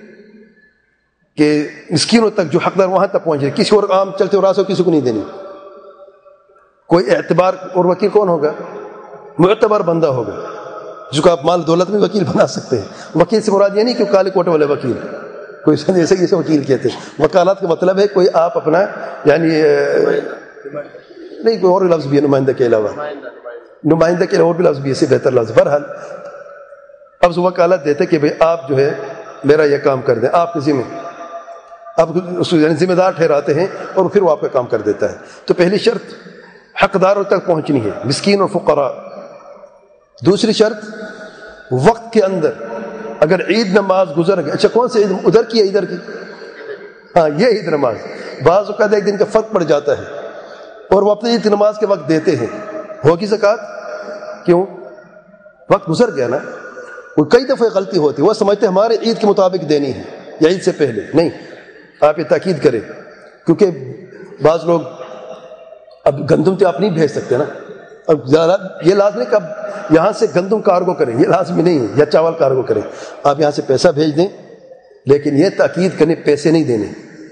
کہ مسکینوں تک جو حقدار وہاں تک پہنچے، کسی اور عام چلتے اور راستے کسی کو نہیں دینی۔ کوئی اعتبار، اور وکیل کون ہوگا؟ معتبر بندہ ہوگا جس کو آپ مال دولت میں وکیل بنا سکتے ہیں۔ وکیل سے مراد یہ نہیں کہ کالے کوٹے والے وکیل، کوئی ایسے وکیل کہتے ہیں۔ وکالات کا مطلب ہے کوئی آپ اپنا یعنی نہیں، کوئی اور لفظ بھی ہے نمائندہ کے علاوہ، نمائندہ کے علاوہ اور بھی لفظ بھی ہے، اس سے بہتر لفظ۔ بہرحال اب وکالت دیتے کہ بھئی آپ جو ہے میرا یہ کام کر دیں، آپ کے ذمہ، آپ اس کو یعنی ذمہ دار ٹھہراتے ہیں، اور پھر وہ آپ کا کام کر دیتا ہے۔ تو پہلی شرط حقداروں تک پہنچنی ہے، مسکین اور فقراء۔ دوسری شرط وقت کے اندر، اگر عید نماز گزر گئی، اچھا کون سی عید؟ ادھر کی ہے ادھر کی؟ ہاں یہ عید نماز، بعض اوقات ایک دن کا فرق پڑ جاتا ہے اور وہ اپنی عید نماز کے وقت دیتے ہیں، ہوگی زکوٰۃ؟ کیوں؟ وقت گزر گیا نا۔ وہ کئی دفعہ غلطی ہوتی ہے، وہ سمجھتے ہیں ہمارے عید کے مطابق دینی ہے یا عید سے پہلے، نہیں، آپ یہ تاکید کریں، کیونکہ بعض لوگ اب گندم تو آپ نہیں بھیج سکتے نا، اب یہ لازمی کہ اب یہاں سے گندم کارگو کریں، یہ لازمی نہیں ہے، یا چاول کارگو کریں، آپ یہاں سے پیسہ بھیج دیں، لیکن یہ تاکید کرنے پیسے نہیں دینے۔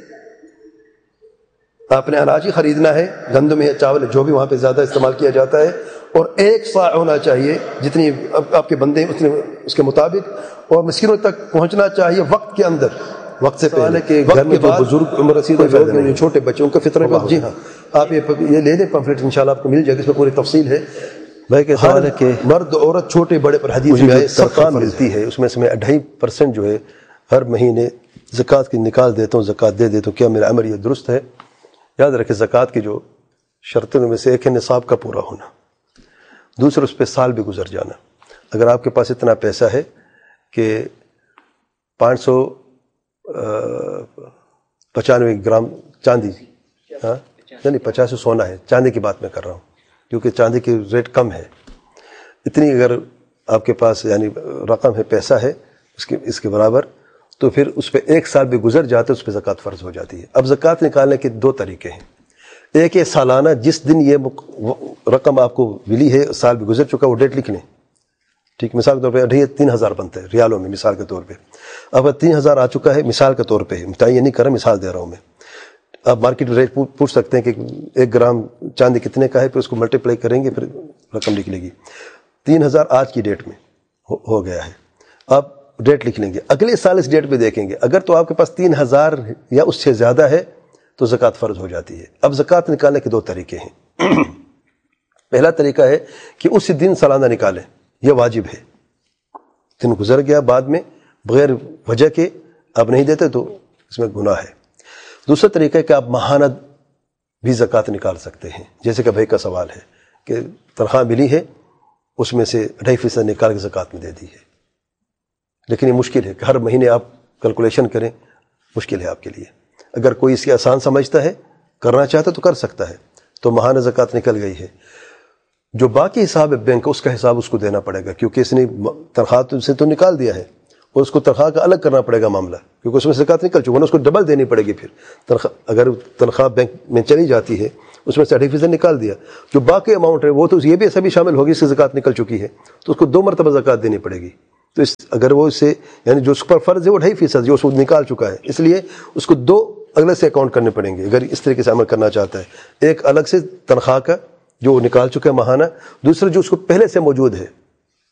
آپ نے اناج ہی خریدنا ہے، گندم ہے یا چاول ہے، جو بھی وہاں پہ زیادہ استعمال کیا جاتا ہے، اور 1 صاع ہونا چاہیے، جتنی آپ کے بندے ہیں اتنے اس کے مطابق، اور مسکینوں تک پہنچنا چاہیے وقت کے اندر، وقت سے پہلے کہ گھر میں جو بزرگ عمر رسید لوگ ہیں، جو چھوٹے بچوں کا فطرہ کا، جی ہاں آپ یہ لے لیں پمفلٹ، انشاءاللہ آپ کو مل جائے گا، اس میں پوری تفصیل ہے۔ بھائی کہ سوال ہے کہ مرد عورت چھوٹے بڑے پر حدیث میں آئے تنخواہ ملتی ہے، اس میں سے میں 2.5% جو ہے ہر مہینے زکوٰۃ کی نکال دیتا ہوں، زکوٰۃ دے دیتا ہوں، کیا میرا عمل یہ درست ہے؟ یاد رکھیں زکوٰۃ کی جو شرطوں میں سے ایک ہے نصاب کا پورا ہونا، دوسرا اس پہ سال بھی گزر جانا۔ اگر آپ کے پاس اتنا پیسہ ہے کہ 595 گرام چاندی، ہاں نہیں 50 سونا ہے، چاندی کی بات میں کر رہا ہوں کیونکہ چاندی کی ریٹ کم ہے، اتنی اگر آپ کے پاس یعنی رقم ہے، پیسہ ہے اس کے برابر، تو پھر اس پہ 1 سال بھی گزر جاتا ہے، اس پہ زکوٰۃ فرض ہو جاتی ہے۔ اب زکوٰۃ نکالنے کے 2 طریقے ہیں، ایک ہے سالانہ، جس دن یہ رقم آپ کو ملی ہے سال بھی گزر چکا، وہ ڈیٹ لکھ لیں، ٹھیک، مثال کے طور پہ 3000 بنتا ہے ریالوں میں، مثال کے طور پہ اب 3000 آ چکا ہے، مثال کے طور پہ متعین نہیں کر رہا، مثال دے رہا ہوں میں۔ آپ مارکیٹ ریٹ پوچھ سکتے ہیں کہ 1 گرام چاندی کتنے کا ہے، پھر اس کو ملٹیپلائی کریں گے، پھر رقم نکلے گی۔ 3000 آج کی ڈیٹ میں ہو گیا ہے، آپ ڈیٹ لکھ لیں گے، اگلے سال اس ڈیٹ پہ دیکھیں گے، اگر تو آپ کے پاس 3000 یا اس سے زیادہ ہے تو زکوٰۃ فرض ہو جاتی ہے۔ اب زکوٰۃ نکالنے کے 2 طریقے ہیں، پہلا طریقہ ہے کہ اسی دن سالانہ نکالیں، یہ واجب ہے، دن گزر گیا بعد میں بغیر وجہ کے آپ نہیں دیتے تو اس میں گناہ ہے۔ دوسرا طریقہ ہے کہ آپ ماہانہ بھی زکوٰۃ نکال سکتے ہیں، جیسے کہ بھائی کا سوال ہے کہ تنخواہ ملی ہے، اس میں سے 2.5% نکال کے زکوٰۃ میں دے دی ہے، لیکن یہ مشکل ہے کہ ہر مہینے آپ کیلکولیشن کریں، مشکل ہے آپ کے لیے۔ اگر کوئی اس کی آسان سمجھتا ہے، کرنا چاہتا تو کر سکتا ہے، تو ماہانہ زکوٰۃ نکل گئی ہے، جو باقی حساب ہے بینک کا، اس کا حساب اس کو دینا پڑے گا، کیونکہ اس نے تنخواہ سے تو نکال دیا ہے، اور اس کو تنخواہ کا الگ کرنا پڑے گا معاملہ، کیونکہ اس میں زکوٰۃ نکل چکی ہے، اس کو ڈبل دینی پڑے گی پھر تنخواہ. اگر تنخواہ بینک میں چلی جاتی ہے اس میں 30% نکال دیا، جو باقی اماؤنٹ ہے وہ تو یہ بھی ایسا بھی شامل ہوگی، اس سے زکوٰۃ نکل چکی ہے تو اس کو 2 مرتبہ زکوٰۃ دینی پڑے گی. تو اگر وہ اس سے یعنی جو اس پر فرض ہے وہ 2.5% جو اس کو نکال چکا ہے، اس لیے اس کو 2 اگلے سے اکاؤنٹ کرنے پڑیں گے اگر اس طریقے سے عمل کرنا چاہتا ہے. ایک الگ سے تنخواہ کا جو نکال چکا ہے ماہانہ، دوسرا جو اس کو پہلے سے موجود ہے